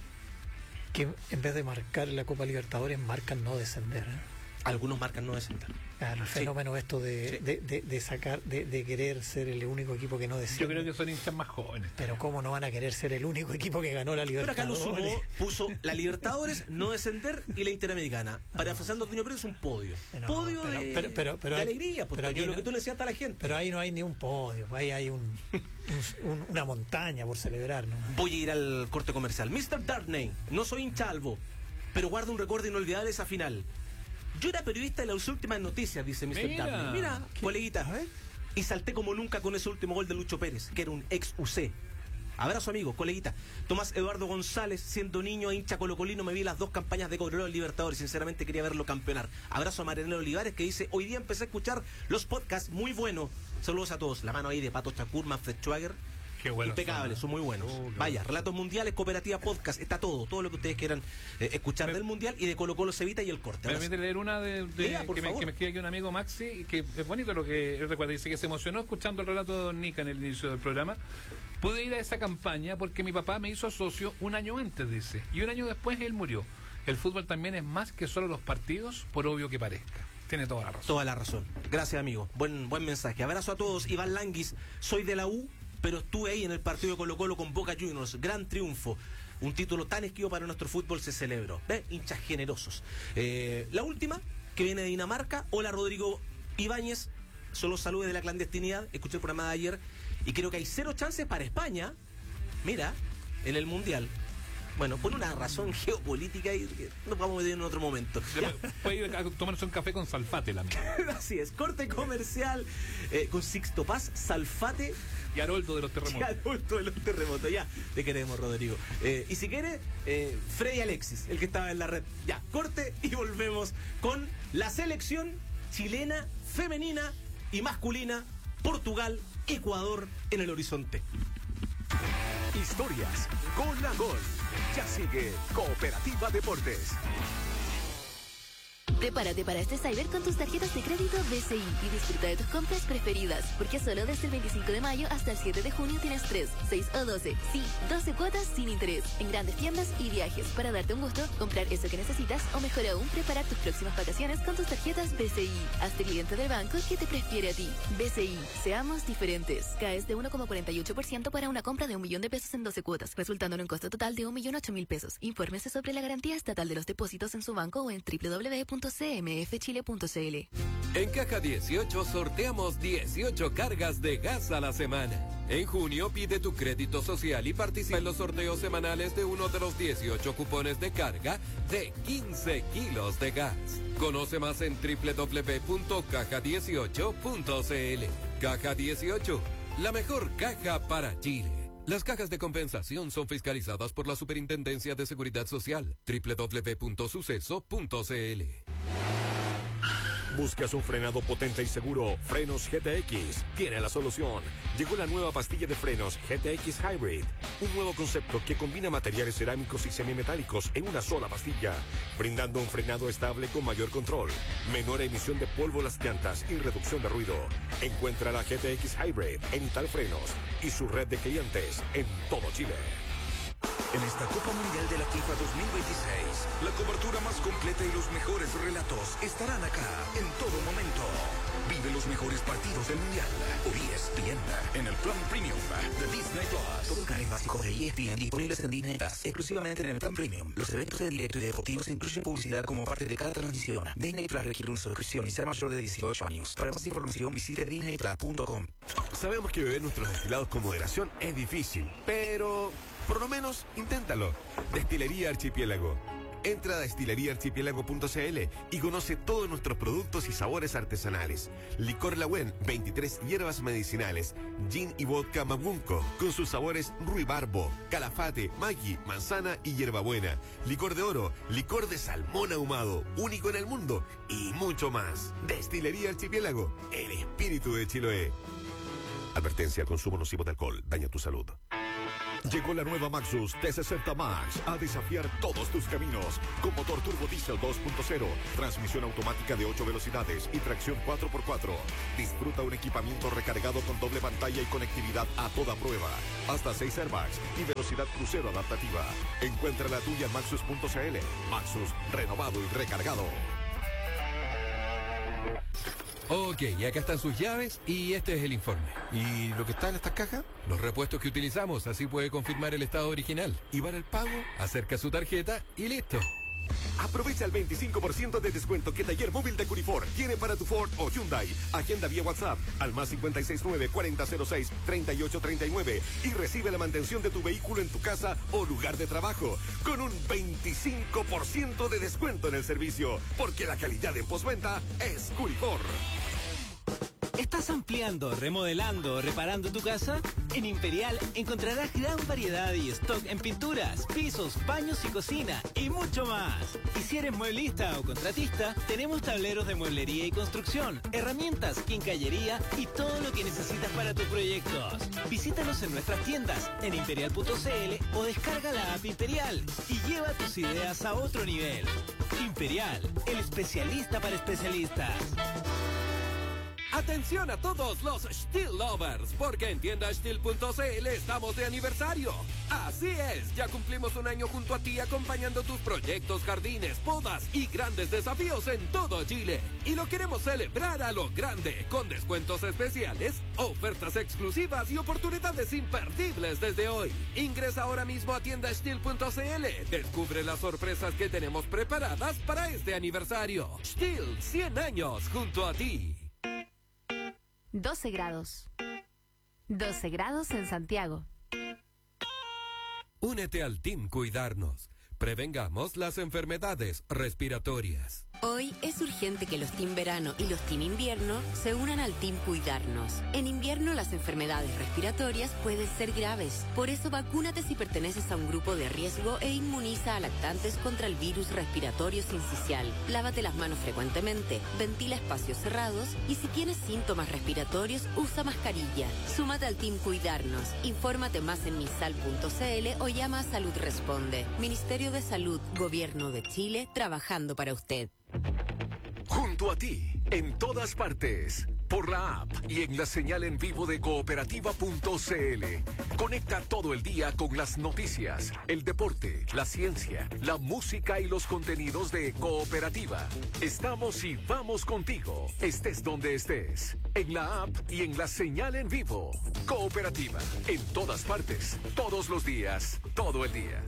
que en vez de marcar la Copa Libertadores, marcan no descender. ¿eh? Algunos marcan no descender. Claro, el Sí. fenómeno esto de, Sí. de, de, de sacar, de, de querer ser el único equipo que no desciende. Yo creo que son hinchas más jóvenes. Pero cómo no van a querer ser el único equipo que ganó la Pero acá lo Libertadores. sumó, puso la Libertadores, no descender y la Interamericana. Parafraseando a Antonio Pérez, un podio. No, podio pero- de, pero- pero- pero de hay- alegría, porque pero aquí lo no- que tú le decías a la gente. Pero ahí no hay ni un podio, ahí hay un, un- un- una montaña por celebrar, ¿no? Voy a ir al corte comercial. mister Darnay, no soy hincha albo, pero guardo un recuerdo inolvidable de esa final. Yo era periodista de las últimas noticias, dice mister Mira. Darnay. Mira, coleguita. A ver. Y salté como nunca con ese último gol de Lucho Pérez, que era un ex U C. Abrazo, amigo, coleguita. Tomás Eduardo González, siendo niño e hincha colocolino, me vi las dos campañas de Cobreloa en Libertadores. Sinceramente quería verlo campeonar. Abrazo a Marianela Olivares, que dice: hoy día empecé a escuchar los podcasts, muy buenos. Saludos a todos. La mano ahí de Pato Chacur, Manfred Schwager. Qué buenos Impecables, son son, muy buenos. Vaya, Relatos Mundiales, Cooperativa Podcast, está todo, todo lo que ustedes quieran eh, escuchar Me- del Mundial y de Colo Colo Cevita y el corte. Ahora sí. Permíteme leer una de, de- Lea, por que, me, favor. que me escribe aquí un amigo Maxi, que es bonito lo que él recuerda. Dice que se emocionó escuchando el relato de Don Nica en el inicio del programa. Pude ir a esa campaña porque mi papá me hizo socio un año antes, dice. Y un año después él murió. El fútbol también es más que solo los partidos, por obvio que parezca. Tiene toda la razón. Toda la razón. Gracias, amigo. Buen, buen mensaje. Abrazo a todos. Iván Languis, soy de la U, pero estuve ahí en el partido de Colo Colo con Boca Juniors. Gran triunfo. Un título tan esquivo para nuestro fútbol se celebró. ¿Ves? Hinchas generosos. Eh, la última, que viene de Dinamarca. Hola, Rodrigo Ibáñez. Solo saludos de la clandestinidad. Escuché el programa de ayer y creo que hay cero chances para España. Mira, en el Mundial. Bueno, por una razón geopolítica y que nos vamos a meter en otro momento. Ya. Puede ir a tomarse un café con Salfate, la mía. Así es, corte comercial eh, con Sixto Paz, Salfate Y Haroldo de los y terremotos. adulto de los terremotos. Ya, te queremos, Rodrigo. Eh, y si quiere, eh, Freddy Alexis, el que estaba en la red. Ya, corte y volvemos con la selección chilena, femenina y masculina, Portugal, Ecuador en el horizonte. Historias, gol a gol. Ya sigue Cooperativa Deportes. Prepárate para este cyber con tus tarjetas de crédito B C I y disfruta de tus compras preferidas, porque solo desde el veinticinco de mayo hasta el siete de junio tienes tres, seis o doce, sí, doce cuotas sin interés en grandes tiendas y viajes para darte un gusto, comprar eso que necesitas o mejor aún, preparar tus próximas vacaciones con tus tarjetas B C I. Hazte cliente del banco que te prefiere a ti. B C I, seamos diferentes. Caes de uno coma cuarenta y ocho por ciento para una compra de un millón de pesos en doce cuotas, resultando en un costo total de un millón ocho mil pesos. Infórmese sobre la garantía estatal de los depósitos en su banco o en doble u doble u doble u punto c m f chile punto c l. En Caja dieciocho sorteamos dieciocho cargas de gas a la semana. En junio pide tu crédito social y participa en los sorteos semanales de uno de los dieciocho cupones de carga de quince kilos de gas. Conoce más en doble u doble u doble u punto caja dieciocho punto c l. Caja dieciocho, la mejor caja para Chile. Las cajas de compensación son fiscalizadas por la Superintendencia de Seguridad Social. doble u doble u doble u punto suceso punto c l. ¿Buscas un frenado potente y seguro? Frenos G T X tiene la solución. Llegó la nueva pastilla de frenos G T X Hybrid, un nuevo concepto que combina materiales cerámicos y semimetálicos en una sola pastilla, brindando un frenado estable con mayor control, menor emisión de polvo en las llantas y reducción de ruido. Encuentra la G T X Hybrid en Ital Frenos y su red de clientes en todo Chile. En esta Copa Mundial de la FIFA dos mil veintiséis, la cobertura más completa y los mejores relatos estarán acá en todo momento. Vive los mejores partidos del Mundial por E S P N en el plan Premium de Disney Plus. Todo el canal básico de E S P N disponibles en Disney Plus, exclusivamente en el plan Premium. Los eventos de directo y deportivos incluyen publicidad como parte de cada transmisión. Disney Plus requiere una suscripción y ser mayor de dieciocho años. Para más información visite disney plus punto com. Sabemos que beber nuestros destilados con moderación es difícil, pero por lo menos inténtalo. Destilería Archipiélago. Entra a destilería archipiélago punto c l y conoce todos nuestros productos y sabores artesanales. Licor Lagüen, veintitrés hierbas medicinales, gin y vodka Mabunco, con sus sabores ruibarbo, calafate, maggi, manzana y hierbabuena. Licor de oro, licor de salmón ahumado, único en el mundo, y mucho más. Destilería Archipiélago, el espíritu de Chiloé. Advertencia: el consumo nocivo de alcohol daña tu salud. Llegó la nueva Maxus T sesenta Max a desafiar todos tus caminos. Con motor turbo diesel dos punto cero, transmisión automática de ocho velocidades y tracción cuatro por cuatro. Disfruta un equipamiento recargado con doble pantalla y conectividad a toda prueba. Hasta seis airbags y velocidad crucero adaptativa. Encuentra la tuya en maxus punto c l. Maxus, renovado y recargado. Ok, y acá están sus llaves y este es el informe. ¿Y lo que está en estas cajas? Los repuestos que utilizamos, así puede confirmar el estado original. ¿Y para el pago? Acerca su tarjeta y listo. Aprovecha el veinticinco por ciento de descuento que Taller Móvil de Curifor tiene para tu Ford o Hyundai. Agenda vía WhatsApp al más cinco seis nueve, cuarenta cero seis, treinta y ocho treinta y nueve y recibe la mantención de tu vehículo en tu casa o lugar de trabajo con un veinticinco por ciento de descuento en el servicio, porque la calidad en postventa es Curifor. ¿Estás ampliando, remodelando o reparando tu casa? En Imperial encontrarás gran variedad y stock en pinturas, pisos, baños y cocina y mucho más. Y si eres mueblista o contratista, tenemos tableros de mueblería y construcción, herramientas, quincallería y todo lo que necesitas para tus proyectos. Visítanos en nuestras tiendas en imperial punto c l o descarga la app Imperial y lleva tus ideas a otro nivel. Imperial, el especialista para especialistas. Atención a todos los Steel Lovers, porque en tienda steel punto c l estamos de aniversario. Así es, ya cumplimos un año junto a ti acompañando tus proyectos, jardines, podas y grandes desafíos en todo Chile. Y lo queremos celebrar a lo grande, con descuentos especiales, ofertas exclusivas y oportunidades imperdibles desde hoy. Ingresa ahora mismo a tienda steel punto c l. Descubre las sorpresas que tenemos preparadas para este aniversario. Steel, cien años junto a ti. doce grados. doce grados en Santiago. Únete al Team Cuidarnos. Prevengamos las enfermedades respiratorias. Hoy es urgente que los Team Verano y los Team Invierno se unan al Team Cuidarnos. En invierno las enfermedades respiratorias pueden ser graves. Por eso vacúnate si perteneces a un grupo de riesgo e inmuniza a lactantes contra el virus respiratorio sincicial. Lávate las manos frecuentemente, ventila espacios cerrados y si tienes síntomas respiratorios, usa mascarilla. Súmate al Team Cuidarnos. Infórmate más en misal punto c l o llama a Salud Responde. Ministerio de Salud, Gobierno de Chile, trabajando para usted. Junto a ti, en todas partes, por la app y en la señal en vivo de cooperativa punto c l. Conecta todo el día con las noticias, el deporte, la ciencia, la música y los contenidos de Cooperativa. Estamos y vamos contigo, estés donde estés, en la app y en la señal en vivo. Cooperativa, en todas partes, todos los días, todo el día.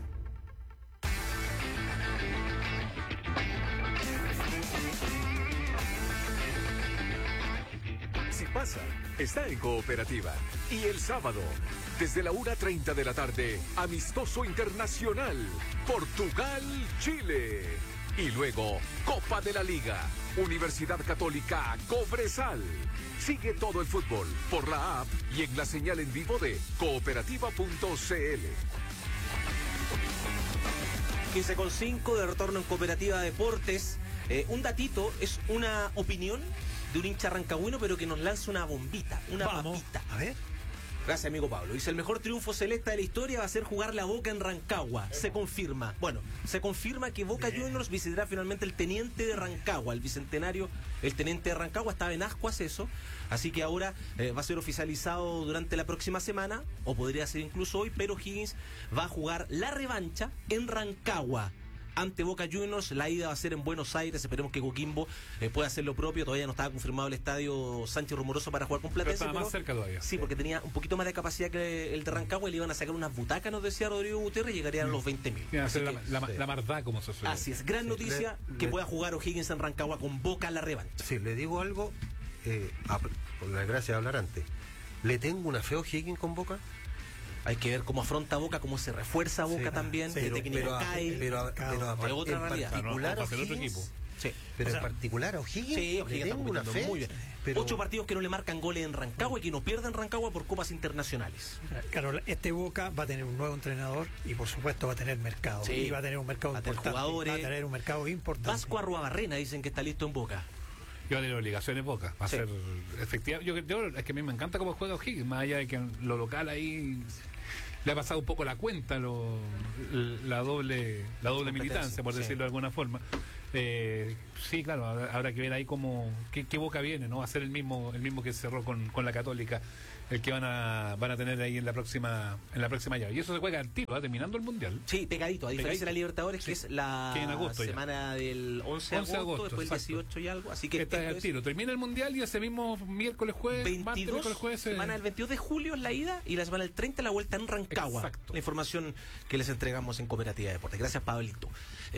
Si pasa, está en Cooperativa. Y el sábado, desde la una treinta de la tarde, amistoso internacional, Portugal-Chile. Y luego, Copa de la Liga, Universidad Católica Cobresal. Sigue todo el fútbol por la app y en la señal en vivo de cooperativa punto c l. quince con cinco de retorno en Cooperativa Deportes. Eh, un datito, es una opinión de un hincha rancagüino, pero que nos lanza una bombita, una Vamos, papita. a ver. Gracias, amigo Pablo. Dice, el mejor triunfo celeste de la historia va a ser jugar la Boca en Rancagua. Se confirma. Bueno, se confirma que Boca Bien. Juniors visitará finalmente el Teniente de Rancagua, el bicentenario. El Teniente de Rancagua estaba en Ascuas eso. Así que ahora eh, va a ser oficializado durante la próxima semana, o podría ser incluso hoy, pero Higgins va a jugar la revancha en Rancagua ante Boca Juniors. La ida va a ser en Buenos Aires. Esperemos que Coquimbo eh, pueda hacer lo propio. Todavía no estaba confirmado el estadio Sánchez Rumoroso para jugar con Platense. Pero estaba más cerca todavía. Sí, porque tenía un poquito más de capacidad que el de Rancagua y le iban a sacar unas butacas, nos decía Rodrigo Gutiérrez, y llegarían a los veinte mil. La, la, la mardá, como se suele. Así es, gran sí, noticia le, que le, pueda jugar O'Higgins en Rancagua con Boca la revancha. Sí, le digo algo, eh, a, por la gracia de hablar antes. ¿Le tengo una fe a O'Higgins con Boca? Hay que ver cómo afronta Boca, cómo se refuerza Boca sí, también, sí, qué pero, técnico pero, cae. Pero, pero, pero es otra en realidad. particular no, no, a O'Higgins, sí. pero o sea, en particular a O'Higgins, sí, O'Higgins tengo una fe. Muy bien. Pero... Ocho partidos que no le marcan goles en Rancagua y que no pierden Rancagua por copas internacionales. Claro, este Boca va a tener un nuevo entrenador y por supuesto va a tener mercado. Sí. Y va a tener un mercado va importante. Jugadores. Va a tener un mercado importante. Vasco Arruabarrena dicen que está listo en Boca. Y va a tener obligaciones pocas. Va a Sí. ser efectiva. Yo, yo, es que a mí me encanta cómo juega O'Higgins, más allá de que en lo local ahí le ha pasado un poco la cuenta, lo, la doble la doble militancia, por sí. decirlo de alguna forma. Eh, sí, claro, habrá, habrá que ver ahí cómo qué, qué Boca viene, ¿no? Va a ser el mismo el mismo que cerró con, con la Católica, el que van a van a tener ahí en la próxima en la próxima llave. Y eso se juega al tiro, ¿va? Terminando el Mundial. Sí, pegadito, a diferencia de la Libertadores, Sí. que es la Que en agosto ya. semana del once de once de agosto, agosto, después el exacto. dieciocho y algo. Así que Esta es esto al es tiro. Termina el Mundial y ese mismo miércoles, jueves, martes, veintidós, miércoles, jueves. eh, semana del veintidós de julio es la ida y la semana del treinta la vuelta en Rancagua. Exacto. La información que les entregamos en Cooperativa de Deportes. Gracias, Pablito.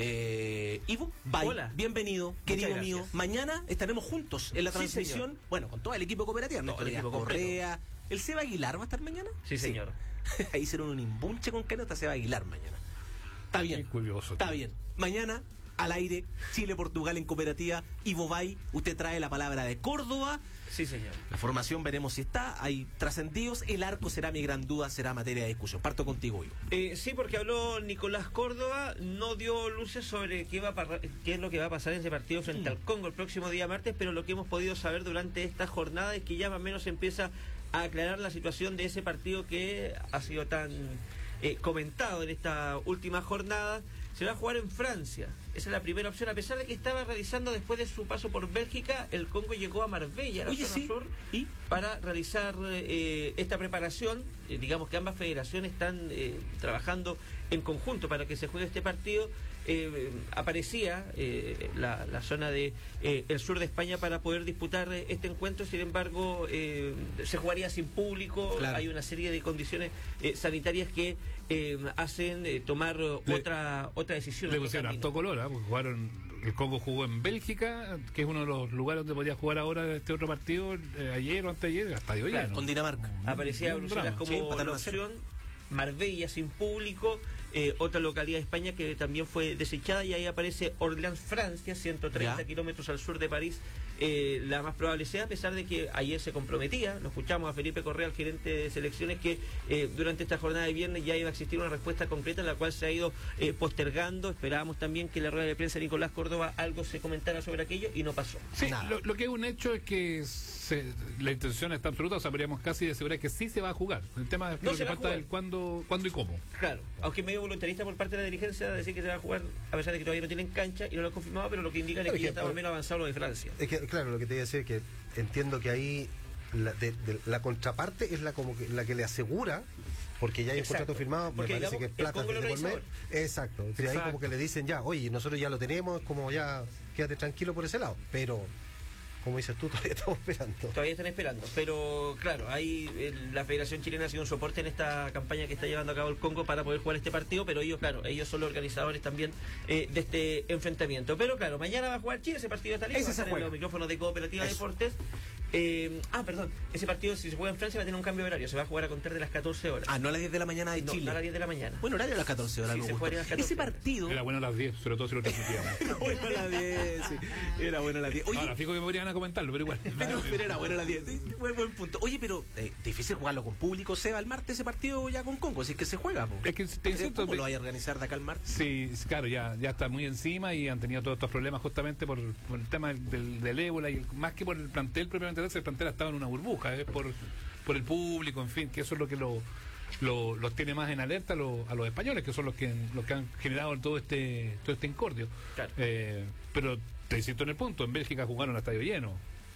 Eh, Ivo, bye. Hola. Bienvenido, querido gracias. mío. Mañana estaremos juntos en la Sí, transmisión. señor. Bueno, con todo el equipo Cooperativa. Todo Néstor el Díaz equipo completo. Correa. ¿El Seba Aguilar va a estar mañana? Sí, señor. Ahí hicieron un imbunche con Caneta Seba Aguilar mañana. Está bien. Qué curioso. Está bien. Mañana, al aire, Chile-Portugal en Cooperativa. Ivo Bay, usted trae la palabra de Córdoba. Sí, señor. La formación veremos si está. Hay trascendidos. El arco será mi gran duda, será materia de discusión. Parto contigo, Ivo. Eh, sí, porque habló Nicolás Córdoba, no dio luces sobre qué, va a par- qué es lo que va a pasar en ese partido frente Mm. al Congo el próximo día martes, pero lo que hemos podido saber durante esta jornada es que ya más o menos empieza a aclarar la situación de ese partido que ha sido tan eh, comentado en esta última jornada. Se va a jugar en Francia. Esa es la primera opción. A pesar de que estaba realizando después de su paso por Bélgica, el Congo llegó a Marbella, a la Oye, zona sí. sur, ¿Y? para realizar eh, esta preparación. Eh, digamos que ambas federaciones están eh, trabajando en conjunto para que se juegue este partido. Eh, aparecía eh, la, la zona de eh, el sur de España para poder disputar eh, este encuentro. Sin embargo, eh, se jugaría sin público. Claro. Hay una serie de condiciones eh, sanitarias que eh, hacen eh, tomar eh, Le- otra otra decisión. Le otro pusieron camino. harto color, ¿ah? Porque jugaron, el Congo jugó en Bélgica, que es uno de los lugares donde podía jugar ahora este otro partido, eh, ayer o anteayer, hasta de hoy. Claro, Con Dinamarca. Aparecía Un Bruselas drama. como Sí, empataron la a cero. opción. Marbella sin público, eh, otra localidad de España que también fue desechada, y ahí aparece Orléans, Francia, ciento treinta Ya. kilómetros al sur de París. Eh, la más probable sea, a pesar de que ayer se comprometía, lo escuchamos a Felipe Correa, el gerente de selecciones, que eh, durante esta jornada de viernes ya iba a existir una respuesta concreta, en la cual se ha ido eh, postergando. Esperábamos también que en la rueda de prensa de Nicolás Córdoba algo se comentara sobre aquello, y no pasó. Sí, Nada. lo, lo que es un hecho es que se- la intención está absoluta, o sea, podríamos casi asegurar que sí se va a jugar. El tema es que No lo se que va a falta jugar. es el cuándo, cuándo y cómo. Claro, aunque medio voluntarista por parte de la dirigencia decir que se va a jugar, a pesar de que todavía no tienen cancha y no lo han confirmado, pero lo que indican es que ya está más o menos avanzado lo de Francia. Es que, claro, lo que te iba a decir es que entiendo que ahí la, de- de- la contraparte es la como que, la que le asegura, porque ya hay Exacto. un contrato firmado, Porque, me parece digamos, que es plata el Congo de lo por medio. organizador. Exacto. Entonces ahí Exacto. como que le dicen ya, oye, nosotros ya lo tenemos, como ya quédate tranquilo por ese lado. Pero, como dices tú, todavía estamos esperando. Todavía están esperando, pero claro, ahí eh, la Federación Chilena ha sido un soporte en esta campaña que está llevando a cabo el Congo para poder jugar este partido, pero ellos, claro, ellos son los organizadores también eh, de este enfrentamiento. Pero claro, mañana va a jugar Chile, ese partido está listo, Ese va a se estar en juega. los micrófonos de Cooperativa Eso. Deportes. Eh, ah, perdón, ese partido, si se juega en Francia, va a tener un cambio de horario, se va a jugar a contar de las catorce horas. Ah, no a las diez de la mañana de no, Chile. no a las diez de la mañana. Buen horario a las catorce horas. Sí, me se gustó. juega a las catorce Ese horas. partido. Era bueno a las diez, sobre todo si lo transmitíamos. Era bueno a las diez, sí. Era bueno a las diez. Oye, Ahora, fijo que me podrían a comentarlo, pero igual. pero, pero era bueno a las diez. Sí, Buen, buen punto. Oye, pero eh, difícil jugarlo con público. Seba, el martes ese partido ya con Congo, así que se juega. Po. Es que te insisto, ¿Cómo lo vaya a organizar de acá al martes? Sí, sí, claro, ya, ya está muy encima y han tenido todos estos problemas justamente por, por el tema del, del ébola y el- más que por el plantel propiamente tal, el plantel ha estado en una burbuja, es por, por el público, en fin, que eso es lo que lo, lo- los tiene más en alerta a, los- a los españoles, que son los que los que han generado todo este todo este incordio. Claro. Eh, pero te insisto en el punto, en Bélgica jugaron a estadio lleno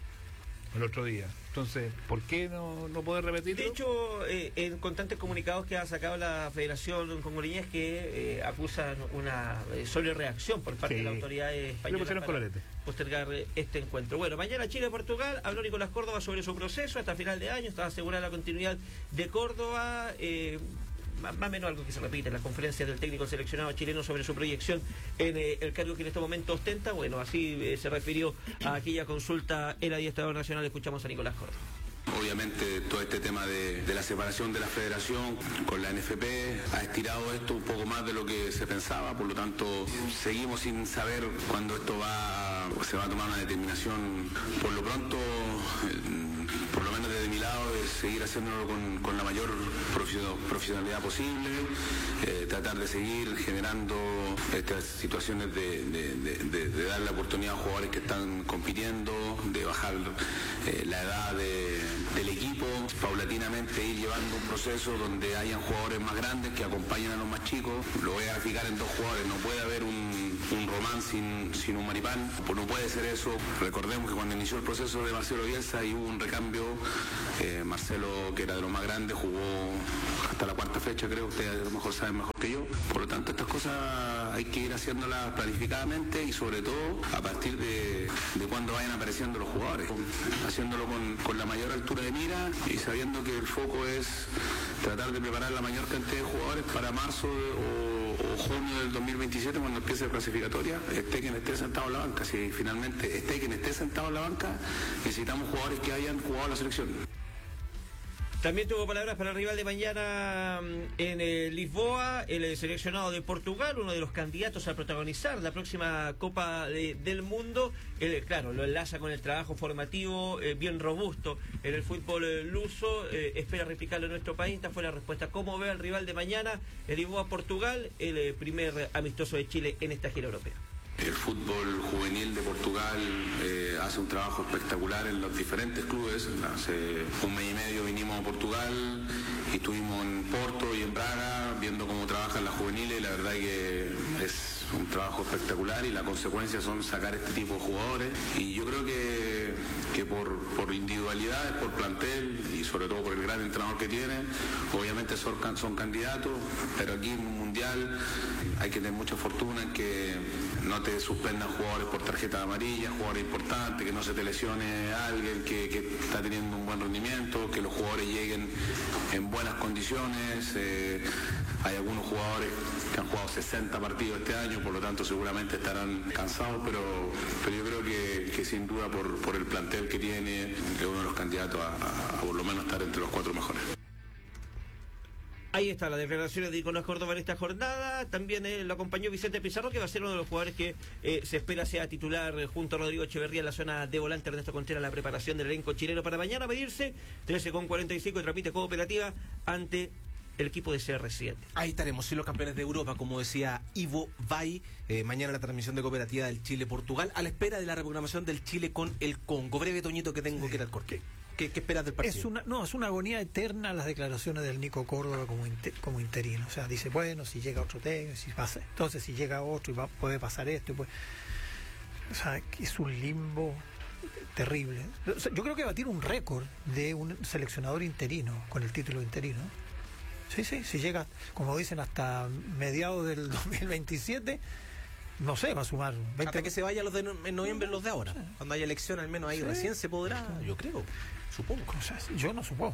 el otro día. Entonces, ¿por qué no, no poder repetirlo? De hecho, eh, en constantes comunicados que ha sacado la Federación Congoleña es que eh, acusan una eh, sobre reacción por parte Sí. de las autoridades españolas Le pusieron para colorete. postergar eh, este encuentro. Bueno, mañana Chile-Portugal, habló Nicolás Córdoba sobre su proceso hasta final de año, está asegurada la continuidad de Córdoba. Eh, más más o menos algo que se repite en las conferencias del técnico seleccionado chileno sobre su proyección en eh, el cargo que en este momento ostenta. Bueno, así eh, se refirió a aquella consulta el adiestrador nacional. Escuchamos a Nicolás Córdoba. Obviamente todo este tema de, de la separación de la federación con la N F P ha estirado esto un poco más de lo que se pensaba, por lo tanto seguimos sin saber cuándo esto va se va a tomar una determinación. Por lo pronto, eh, por lo menos desde mi lado, es seguir haciéndolo con, con la mayor profesionalidad posible, eh, tratar de seguir generando estas situaciones de, de, de, de, de dar la oportunidad a jugadores que están compitiendo, de bajar eh, la edad de, del equipo, paulatinamente ir llevando un proceso donde hayan jugadores más grandes que acompañen a los más chicos. Lo voy a graficar en dos jugadores, no puede haber un, un Román sin, sin un Maripán, pues no puede ser eso. Recordemos que cuando inició el proceso de Marcelo Bielsa y hubo un recambio, eh, Marcelo, que era de los más grandes, jugó hasta la cuarta fecha, creo, ustedes a lo mejor saben mejor que yo. Por lo tanto, estas cosas hay que ir haciéndolas planificadamente y sobre todo a partir de, de cuando vayan apareciendo los jugadores, haciéndolo con, con la mayor altura de mira y sabiendo que el foco es tratar de preparar la mayor cantidad de jugadores para marzo de, o, o junio del dos mil veintisiete, cuando empiece la clasificatoria, esté quien esté sentado en la banca. Si finalmente esté quien esté sentado en la banca, necesitamos jugadores que hayan jugado la selección. También tuvo palabras para el rival de mañana en eh, Lisboa, el seleccionado de Portugal, uno de los candidatos a protagonizar la próxima Copa de, del Mundo. Él, claro, lo enlaza con el trabajo formativo eh, bien robusto en el fútbol eh, luso. Eh, espera replicarlo en nuestro país. Esta fue la respuesta. ¿Cómo ve al rival de mañana, el Lisboa-Portugal, el eh, primer amistoso de Chile en esta gira europea? El fútbol juvenil de Portugal eh, hace un trabajo espectacular en los diferentes clubes. Hace un mes y medio vinimos a Portugal y estuvimos en Porto y en Braga viendo cómo trabajan las juveniles y la verdad que es un trabajo espectacular y la consecuencia son sacar este tipo de jugadores. Y yo creo que, que por, por individualidades, por plantel y sobre todo por el gran entrenador que tiene, obviamente son, son candidatos, pero aquí en un mundial hay que tener mucha fortuna en que no te suspendan jugadores por tarjeta amarilla, jugadores importantes, que no se te lesione alguien que, que está teniendo un buen rendimiento, que los jugadores lleguen en buenas condiciones. Eh, hay algunos jugadores que han jugado sesenta partidos este año, por lo tanto seguramente estarán cansados, pero, pero yo creo que, que sin duda por, por el plantel que tiene, es uno de los candidatos a, a, a por lo menos estar entre los cuatro mejores. Ahí está las declaraciones de Nicolás Córdoba en esta jornada. También eh, lo acompañó Vicente Pizarro, que va a ser uno de los jugadores que eh, se espera sea titular eh, junto a Rodrigo Echeverría en la zona de volante. Ernesto Contreras, la preparación del elenco chileno para mañana medirse trece con cuarenta y cinco y Trapite Cooperativa ante el equipo de C R siete. Ahí estaremos, sí, los campeones de Europa, como decía Ivo Vai. Eh, mañana la transmisión de Cooperativa del Chile-Portugal, a la espera de la reprogramación del Chile con el Congo. Breve, Toñito, que tengo sí. que ir al corte. ¿Qué, ¿Qué esperas del partido? Es una, no, es una agonía eterna las declaraciones del Nico Córdoba como, inter, como interino. O sea, dice, bueno, si llega otro técnico, si pasa, entonces si llega otro y va, puede pasar esto. Y puede... O sea, es un limbo terrible. O sea, yo creo que batir un récord de un seleccionador interino con el título interino. Sí, sí, si llega, como dicen, hasta mediados del dos mil veintisiete, no sé, va a sumar veinte... Hasta que se vaya los de no, en noviembre los de ahora. Sí. Cuando haya elección, al menos ahí sí. recién se podrá, sí. yo creo, supongo. O sea, yo no supongo.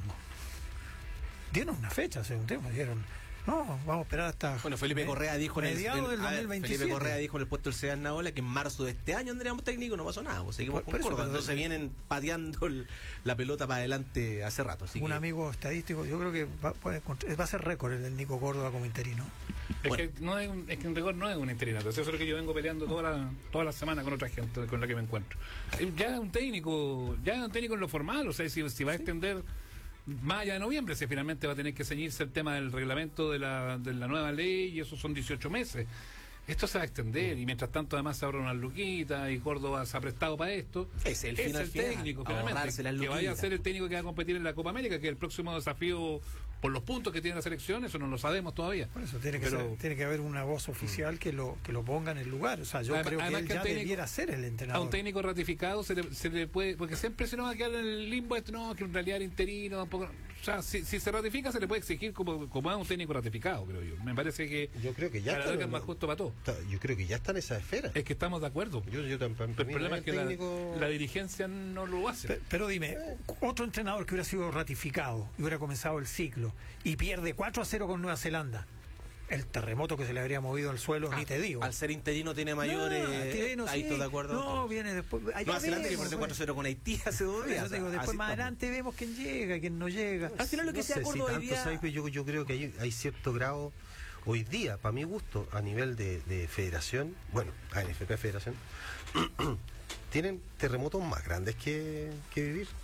Dieron una fecha hace un tiempo, dieron... No, vamos a esperar hasta... Bueno, Felipe Correa dijo en el, mediados del dos mil veintisiete. Felipe Correa dijo en el puesto del Sean Naola que en marzo de este año tendríamos técnico, no pasó nada. Pues seguimos por, con por Córdoba, entonces vienen pateando el, la pelota para adelante hace rato. Así un que... amigo estadístico, yo creo que va, puede, va a ser récord el del Nico Córdoba como interino. Es, bueno. que no es, un, es que un récord no es un interinato, eso es lo que yo vengo peleando toda la, toda la semana con otra gente con la que me encuentro. Ya un técnico, ya un técnico en lo formal, o sea, si, si va a extender... más allá de noviembre, si finalmente va a tener que ceñirse el tema del reglamento de la, de la nueva ley, y eso son dieciocho meses. Esto se va a extender, y mientras tanto además se abren unas luquitas, y Córdoba se ha prestado para esto. Es el, es el técnico, finalmente, que vaya a ser el técnico que va a competir en la Copa América, que es el próximo desafío por los puntos que tiene la selección, eso no lo sabemos todavía. Por eso tiene que, Pero, ser, tiene que haber una voz oficial mm. que lo que lo ponga en el lugar. O sea, yo además, creo que él que ya técnico, debiera ser el entrenador. A un técnico ratificado se le, se le puede, porque siempre se nos va a quedar en el limbo esto, no, que en realidad era interino, un poco, o sea, si, si se ratifica se le puede exigir como, como a un técnico ratificado, creo yo. Me parece que yo creo que ya está, es más justo para todo. Yo creo que ya está en esa esfera. Es que estamos de acuerdo. Yo, yo también, el problema es que técnico... la, la dirigencia no lo hace. Pero, pero dime, eh. otro entrenador que hubiera sido ratificado y hubiera comenzado el ciclo y pierde cuatro a cero con Nueva Zelanda, el terremoto que se le habría movido al suelo, ah, ni te digo. Al ser interino tiene mayores. No, interino, ahí sí. ¿Estoy de acuerdo? No, viene después. Nueva Zelanda que perdió cuatro a cero con Haití hace dos días. Eso digo, después más adelante vemos quién llega, quién no llega. Al final lo que no se sé, acordó si hoy tanto, día... ¿sabes? Yo, yo creo que hay, hay cierto grado, hoy día, para mi gusto, a nivel de, de federación, bueno, A N F P Federación, tienen terremotos más grandes que, que vivir.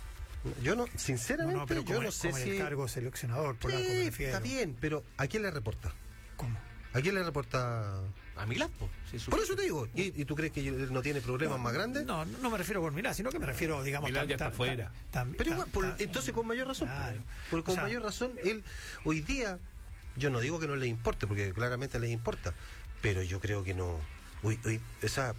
Yo no, sinceramente, No, no, pero yo como no el- sé como en si... el cargo seleccionador, por Sí, algo me refiero. está bien, pero ¿a quién le reporta? ¿Cómo? ¿A quién le reporta? A Milán, po. Sí, Por eso te digo, ¿y, y tú crees que él no tiene problemas más grandes? No, no me refiero por Milán, sino que me refiero, digamos, Milán ya está fuera. Pero igual, por- entonces con mayor razón. Claro. Porque con O sea, mayor razón, él hoy día, yo no digo que no le importe, porque claramente le importa, pero yo creo que no. Hoy, hoy, esa,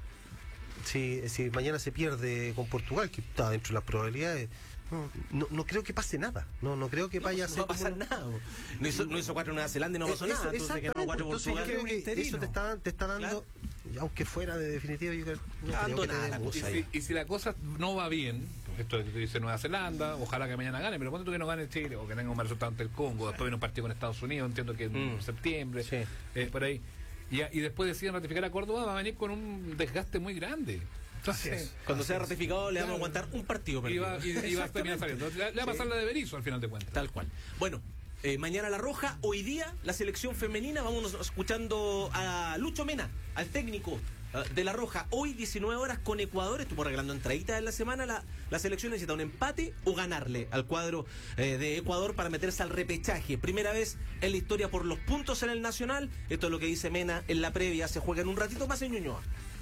si, si mañana se pierde con Portugal, que está dentro de las probabilidades, no, no, no creo que pase nada. No, no creo que vaya a No ser. va a pasar como- nada. po. No hizo, no hizo cuatro Nueva Zelanda y no pasó Eso, nada. Entonces que no exactamente, cuatro entonces Portugal. creo que interino. eso te está, te está dando, aunque fuera de definitiva, yo creo, no creo Ando que te nada dé la mucho. cosa Y si, y si la cosa no va bien, esto que dice Nueva Zelanda, ojalá que mañana gane, pero cuando tú que no gane Chile o que tenga un mal resultado ante el Congo, después viene un partido con Estados Unidos, entiendo que en Mm. septiembre, Sí. eh, por ahí, y, y después deciden ratificar a Córdoba, va a venir con un desgaste muy grande. Entonces, Cuando sea ratificado le vamos a aguantar un partido y perdido. va, y, y va a terminar saliendo. Le, le va a pasar la de Berizzo al final de cuentas. Tal cual. Bueno, eh, mañana La Roja, hoy día la selección femenina, vamos escuchando a Lucho Mena, al técnico eh, de La Roja. Hoy diecinueve horas con Ecuador, estuvo regalando entraditas en la semana, la, la selección necesita un empate o ganarle al cuadro eh, de Ecuador para meterse al repechaje. Primera vez en la historia por los puntos en el Nacional, esto es lo que dice Mena en la previa, se juega en un ratito más en Ñuñoa.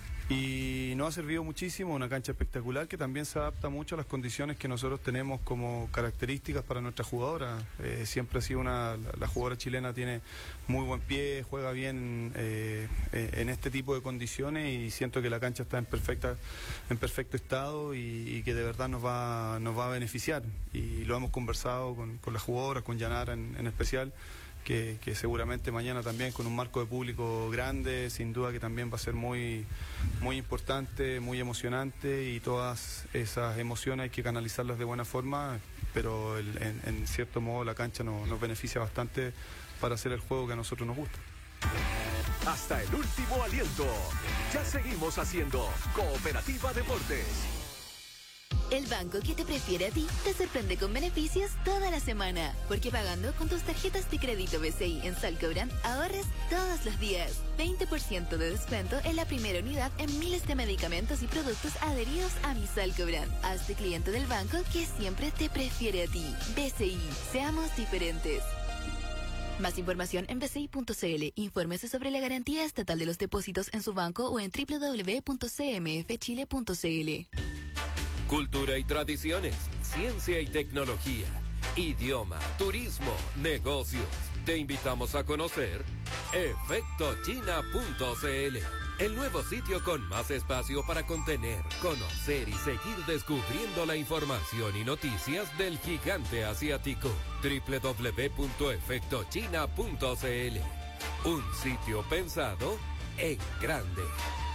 Y nos ha servido muchísimo, una cancha espectacular que también se adapta mucho a las condiciones que nosotros tenemos como características para nuestra jugadora. Eh, siempre ha sido una, la, la jugadora chilena tiene muy buen pie, juega bien eh, eh, en este tipo de condiciones y siento que la cancha está en perfecta, en perfecto estado y, y que de verdad nos va, nos va a beneficiar. Y lo hemos conversado con, con las jugadoras, con Yanara en, en especial. Que, que seguramente mañana también con un marco de público grande, sin duda que también va a ser muy, muy importante, muy emocionante y todas esas emociones hay que canalizarlas de buena forma, pero el, en, en cierto modo la cancha no, nos beneficia bastante para hacer el juego que a nosotros nos gusta. Hasta el último aliento. Ya seguimos haciendo Cooperativa Deportes. El banco que te prefiere a ti te sorprende con beneficios toda la semana. Porque pagando con tus tarjetas de crédito B C I en Salcobran, ahorres todos los días. veinte por ciento de descuento en la primera unidad en miles de medicamentos y productos adheridos a mi Salcobran. Hazte cliente del banco que siempre te prefiere a ti. B C I, seamos diferentes. Más información en b c i punto c l. Infórmese sobre la garantía estatal de los depósitos en su banco o en w w w punto c m f chile punto c l. Cultura y tradiciones, ciencia y tecnología, idioma, turismo, negocios. Te invitamos a conocer efecto china punto c l, el nuevo sitio con más espacio para contener, conocer y seguir descubriendo la información y noticias del gigante asiático. w w w punto efecto china punto c l, un sitio pensado en grande.